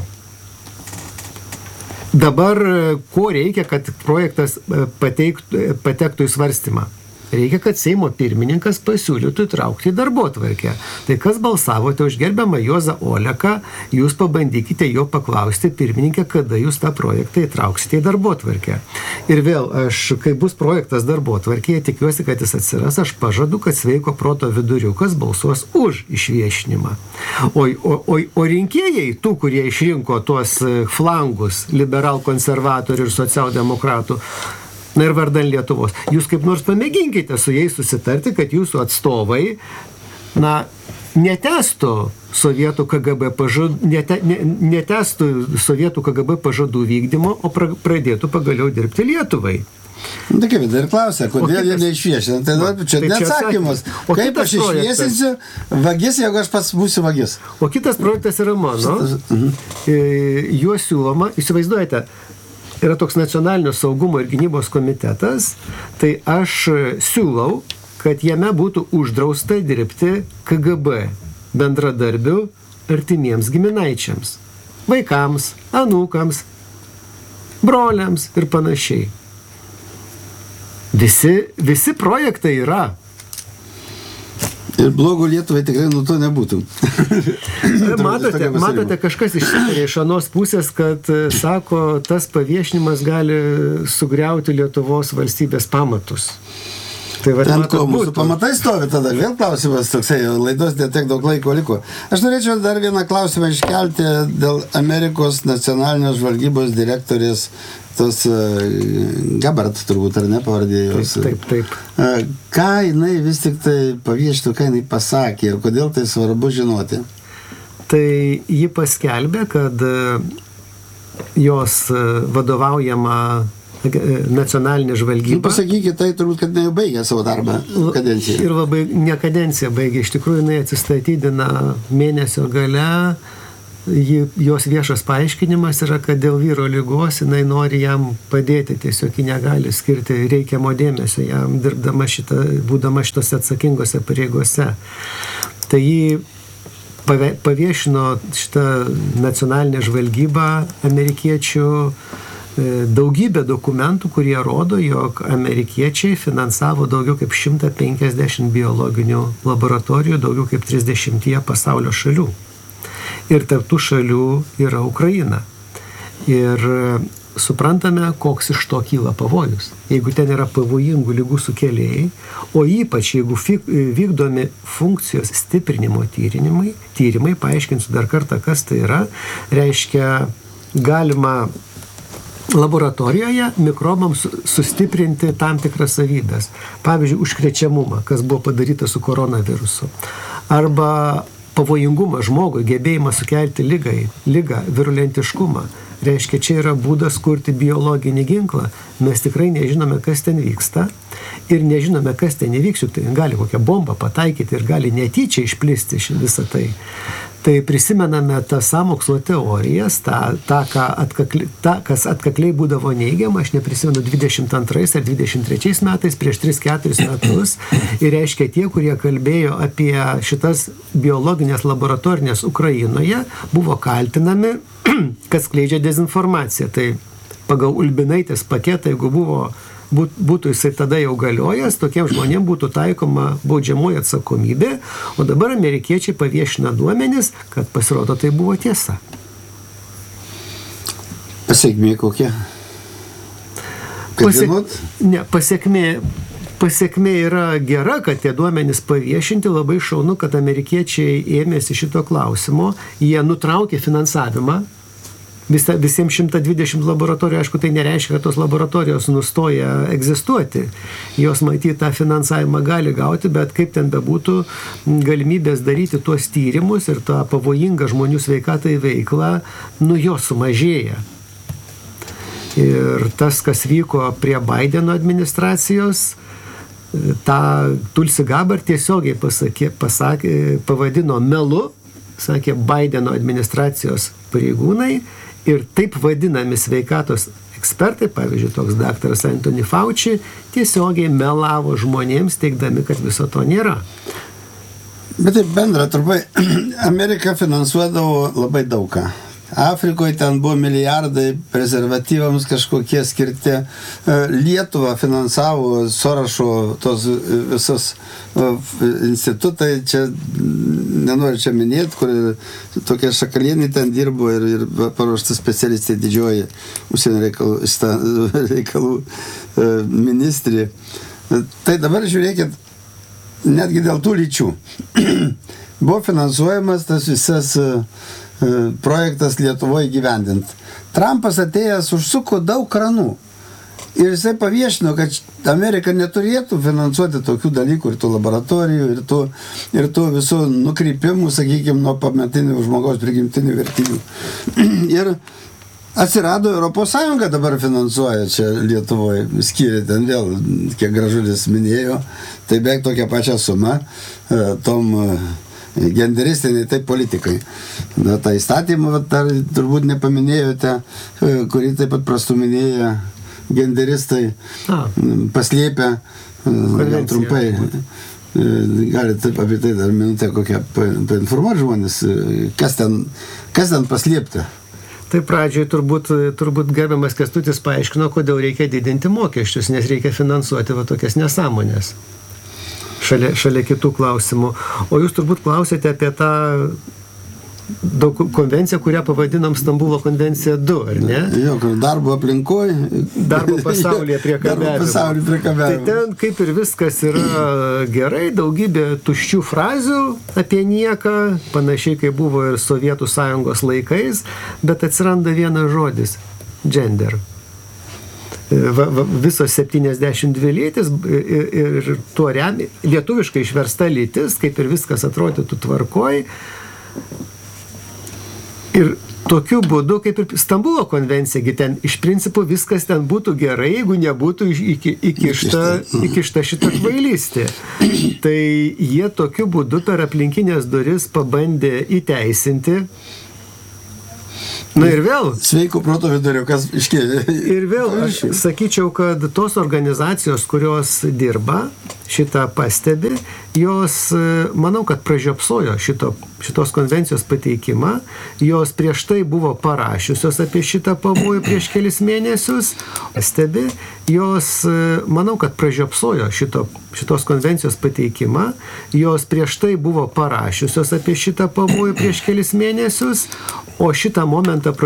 dabar ko reikia, kad projektas pateiktų, patektų į svarstymą? Reikia, kad Seimo pirmininkas pasiūlytų įtraukti į darbotvarkę. Tai kas balsavote už gerbiamą Juozą Oleką, jūs pabandykite jo paklausti pirmininkę, kada jūs tą projektą įtrauksite į darbotvarkę. Ir vėl, aš, kai bus projektas darbotvarkėje, tikiuosi, kad jis atsiras, aš pažadu, kad sveiko proto viduriukas balsuos už išviešinimą. O, o, o, o rinkėjai, tų, kurie išrinko tuos flangus, liberal konservatorių ir socialdemokratų, na ir vardan Lietuvos. Jūs kaip nors pamėginkite su jais susitarti, kad jūsų atstovai, na, netestų sovietų K G B pažadų, nete, ne, netestų sovietų K G B pažadų vykdymo, o pra, pradėtų pagaliau dirbti Lietuvai.
Tai kaip dar klausia, kodėl jie neišviešina? Tai, na, čia tai neatsakymas. Kaip aš išviesinsiu vagis, jeigu aš pats būsiu vagis?
O kitas projektas yra mano. Mhm. Juo siūloma, įsivaizduojate, yra toks nacionalinio saugumo ir gynybos komitetas, tai aš siūlau, kad jame būtų uždrausta dirbti K G B bendradarbių artimiems giminaičiams, vaikams, anūkams, broliams ir panašiai. Visi, visi projektai yra.
Ir blogo Lietuvai tikrai nuo to nebūtų.
matote, matote, kažkas išsitarė iš anos pusės, kad, sako, tas paviešinimas gali sugriauti Lietuvos valstybės pamatus. Tai va,
ten
matot,
ko mūsų
būtų.
pamatai stovi tada, vėl klausimas toksai, laidos netiek daug laiko liko. Aš norėčiau dar vieną klausimą iškelti dėl Amerikos nacionalinės žvalgybos direktorės, tos uh, Gabbard turbūt, ar ne, pavardėjus.
Taip, taip, taip.
Uh, ką jinai vis tik tai paviešino, ką jinai pasakė ir kodėl tai svarbu žinoti?
Tai ji paskelbė, kad jos vadovaujama nacionalinė žvalgyba.
Nu, pasakykit, tai turbūt, kad ne jau baigė savo darbą kadenciją.
Ir labai ne kadenciją baigė. Iš tikrųjų, jinai atsistatydina mėnesio gale. Ji, jos viešas paaiškinimas yra, kad dėl vyro ligos jinai nori jam padėti, tiesiog ji negali skirti reikiamo dėmesio jam, dirbdama šitą, būdama šitose atsakingose pareigose. Tai ji paviešino šitą nacionalinę žvalgybą amerikiečių daugybę dokumentų, kurie rodo, jog amerikiečiai finansavo daugiau kaip šimtą penkiasdešimt biologinių laboratorijų, daugiau kaip trisdešimtyje pasaulio šalių. Ir tarp tų šalių yra Ukraina. Ir suprantame, koks iš to kyla pavojus. Jeigu ten yra pavojingų ligų sukėlėjai, o ypač jeigu vykdomi funkcijos stiprinimo tyrimai, tyrimai, paaiškinsiu dar kartą, kas tai yra, reiškia galima laboratorijoje mikrobams sustiprinti tam tikras savybės. Pavyzdžiui, užkrečiamumą, kas buvo padaryta su koronavirusu. Arba pavojingumą žmogui, gebėjimą sukelti lygai, lygą, virulentiškumą. Reiškia, čia yra būdas kurti biologinį ginklą. Mes tikrai nežinome, kas ten vyksta ir nežinome, kas ten įvyks. Tai gali kokią bombą pataikyti ir gali netyčia išplisti visą tai. Tai prisimename tas sąmokslo teorijas, tą, tą, ką atkakli, tą, kas atkakliai būdavo neigiama, aš neprisimenu dvidešimt antrais ar dvidešimt trečiais metais, prieš tris keturis metus. Ir reiškia, tie, kurie kalbėjo apie šitas biologinės laboratorinės Ukrainoje, buvo kaltinami, kad skleidžia dezinformaciją. Tai pagal Ulbinaitės paketą, jeigu buvo būtų jisai tada jau galiojęs, tokiem žmonėm būtų taikoma baudžiamoji atsakomybė, o dabar amerikiečiai paviešina duomenis, kad pasirodo tai buvo tiesa.
Pasiekmė kokia?
Pasiek... Ne, pasiekmė, pasiekmė yra gera, kad tie duomenys paviešinti, labai šaunu, kad amerikiečiai ėmėsi šito klausimo, jie nutraukė finansavimą. Visa, visiems šimtas dvidešimt laboratorijų, aišku, tai nereiškia, kad tos laboratorijos nustoja egzistuoti. Jos matyt tą finansavimą gali gauti, bet kaip ten bebūtų, galimybės daryti tuos tyrimus ir tą pavojingą žmonių sveikatai veiklą, nu jos sumažėja. Ir tas, kas vyko prie Baideno administracijos, tą Tulsi Gabbard tiesiogiai pasakė, pasakė, pavadino melu, sakė Baideno administracijos pareigūnai. Ir taip vadinami sveikatos ekspertai, pavyzdžiui, toks daktaras Anthony Fauci, tiesiogiai melavo žmonėms, teigdami, kad viso to nėra.
Bet taip bendra, turbai, Amerika finansuodavo labai daugą. Afrikoje ten buvo milijardai prezervatyvams kažkokie skirti. Lietuva finansavo Sorošo tos visos institutai, čia nenoriu čia minėti, kur tokie Šakalienai ten dirbo ir, ir paruošta specialistai didžioji užsienio reikalų, reikalų ministrė. Tai dabar žiūrėkit, netgi dėl tų lyčių. Buvo finansuojamas tas visas projektas Lietuvoje gyvendint. Trumpas atėjęs užsuko daug kranų ir jisai paviešino, kad Amerika neturėtų finansuoti tokių dalykų ir tų laboratorijų, ir tų, ir tų visų nukrypimų, sakykime, nuo pamatinių žmogaus prigimtinių vertybių. Ir atsirado Europos Sąjunga dabar finansuoja čia Lietuvoje, skiria ten vėl, kiek Gražulis minėjo, tai beveik tokia pačia suma tom genderistiniai, tai politikai. Na, tą įstatymą dar turbūt nepaminėjote, kurį taip pat prastuminėja genderistai, A. paslėpę, gal trumpai. Galite taip apie tai dar minutę kokią painformuoti žmonės, kas ten, kas ten paslėpta.
Tai pradžioje turbūt, turbūt gerbiamas Kęstutis paaiškino, kodėl reikia didinti mokesčius, nes reikia finansuoti va tokias nesąmonės. šalia, šalia kitų klausimų. O jūs turbūt klausėte apie tą daug konvenciją, kurią pavadinom Stambulo konvencija du, ar ne?
Jo, darbo aplinkoje.
Darbo pasaulyje priekabiavimo.
Darbo pasaulyje priekabiavimo.
Tai ten kaip ir viskas yra gerai, daugybė tuščių frazių apie nieką, panašiai kaip buvo ir Sovietų sąjungos laikais, bet atsiranda vienas žodis – gender. Va, va, visos septyniasdešimt dvi lytis ir, ir tuo remi, lietuviškai išversta lytis, kaip ir viskas atrodytų tvarkoj. Ir tokiu būdu, kaip ir Stambulo konvencija, ten iš principo viskas ten būtų gerai, jeigu nebūtų iki, įkišta, įkišta šitą kvailystę. Tai jie tokiu būdu per aplinkinės duris pabandė įteisinti. Na ir vėl.
Sveiko proto viduriukas iškėlė.
Ir vėl aš sakyčiau, kad tos organizacijos, kurios dirba, šitą pastebi, jos, manau, kad pražiopsojo šito, šitos konvencijos pateikimą, jos prieš tai buvo parašiusios apie šitą pavojų prieš kelis mėnesius, pastebi, jos, manau, kad pražiopsojo šito, šitos konvencijos pateikimą, jos prieš tai buvo parašiusios apie šitą pavojų prieš kelis mėnesius, o šitą momentą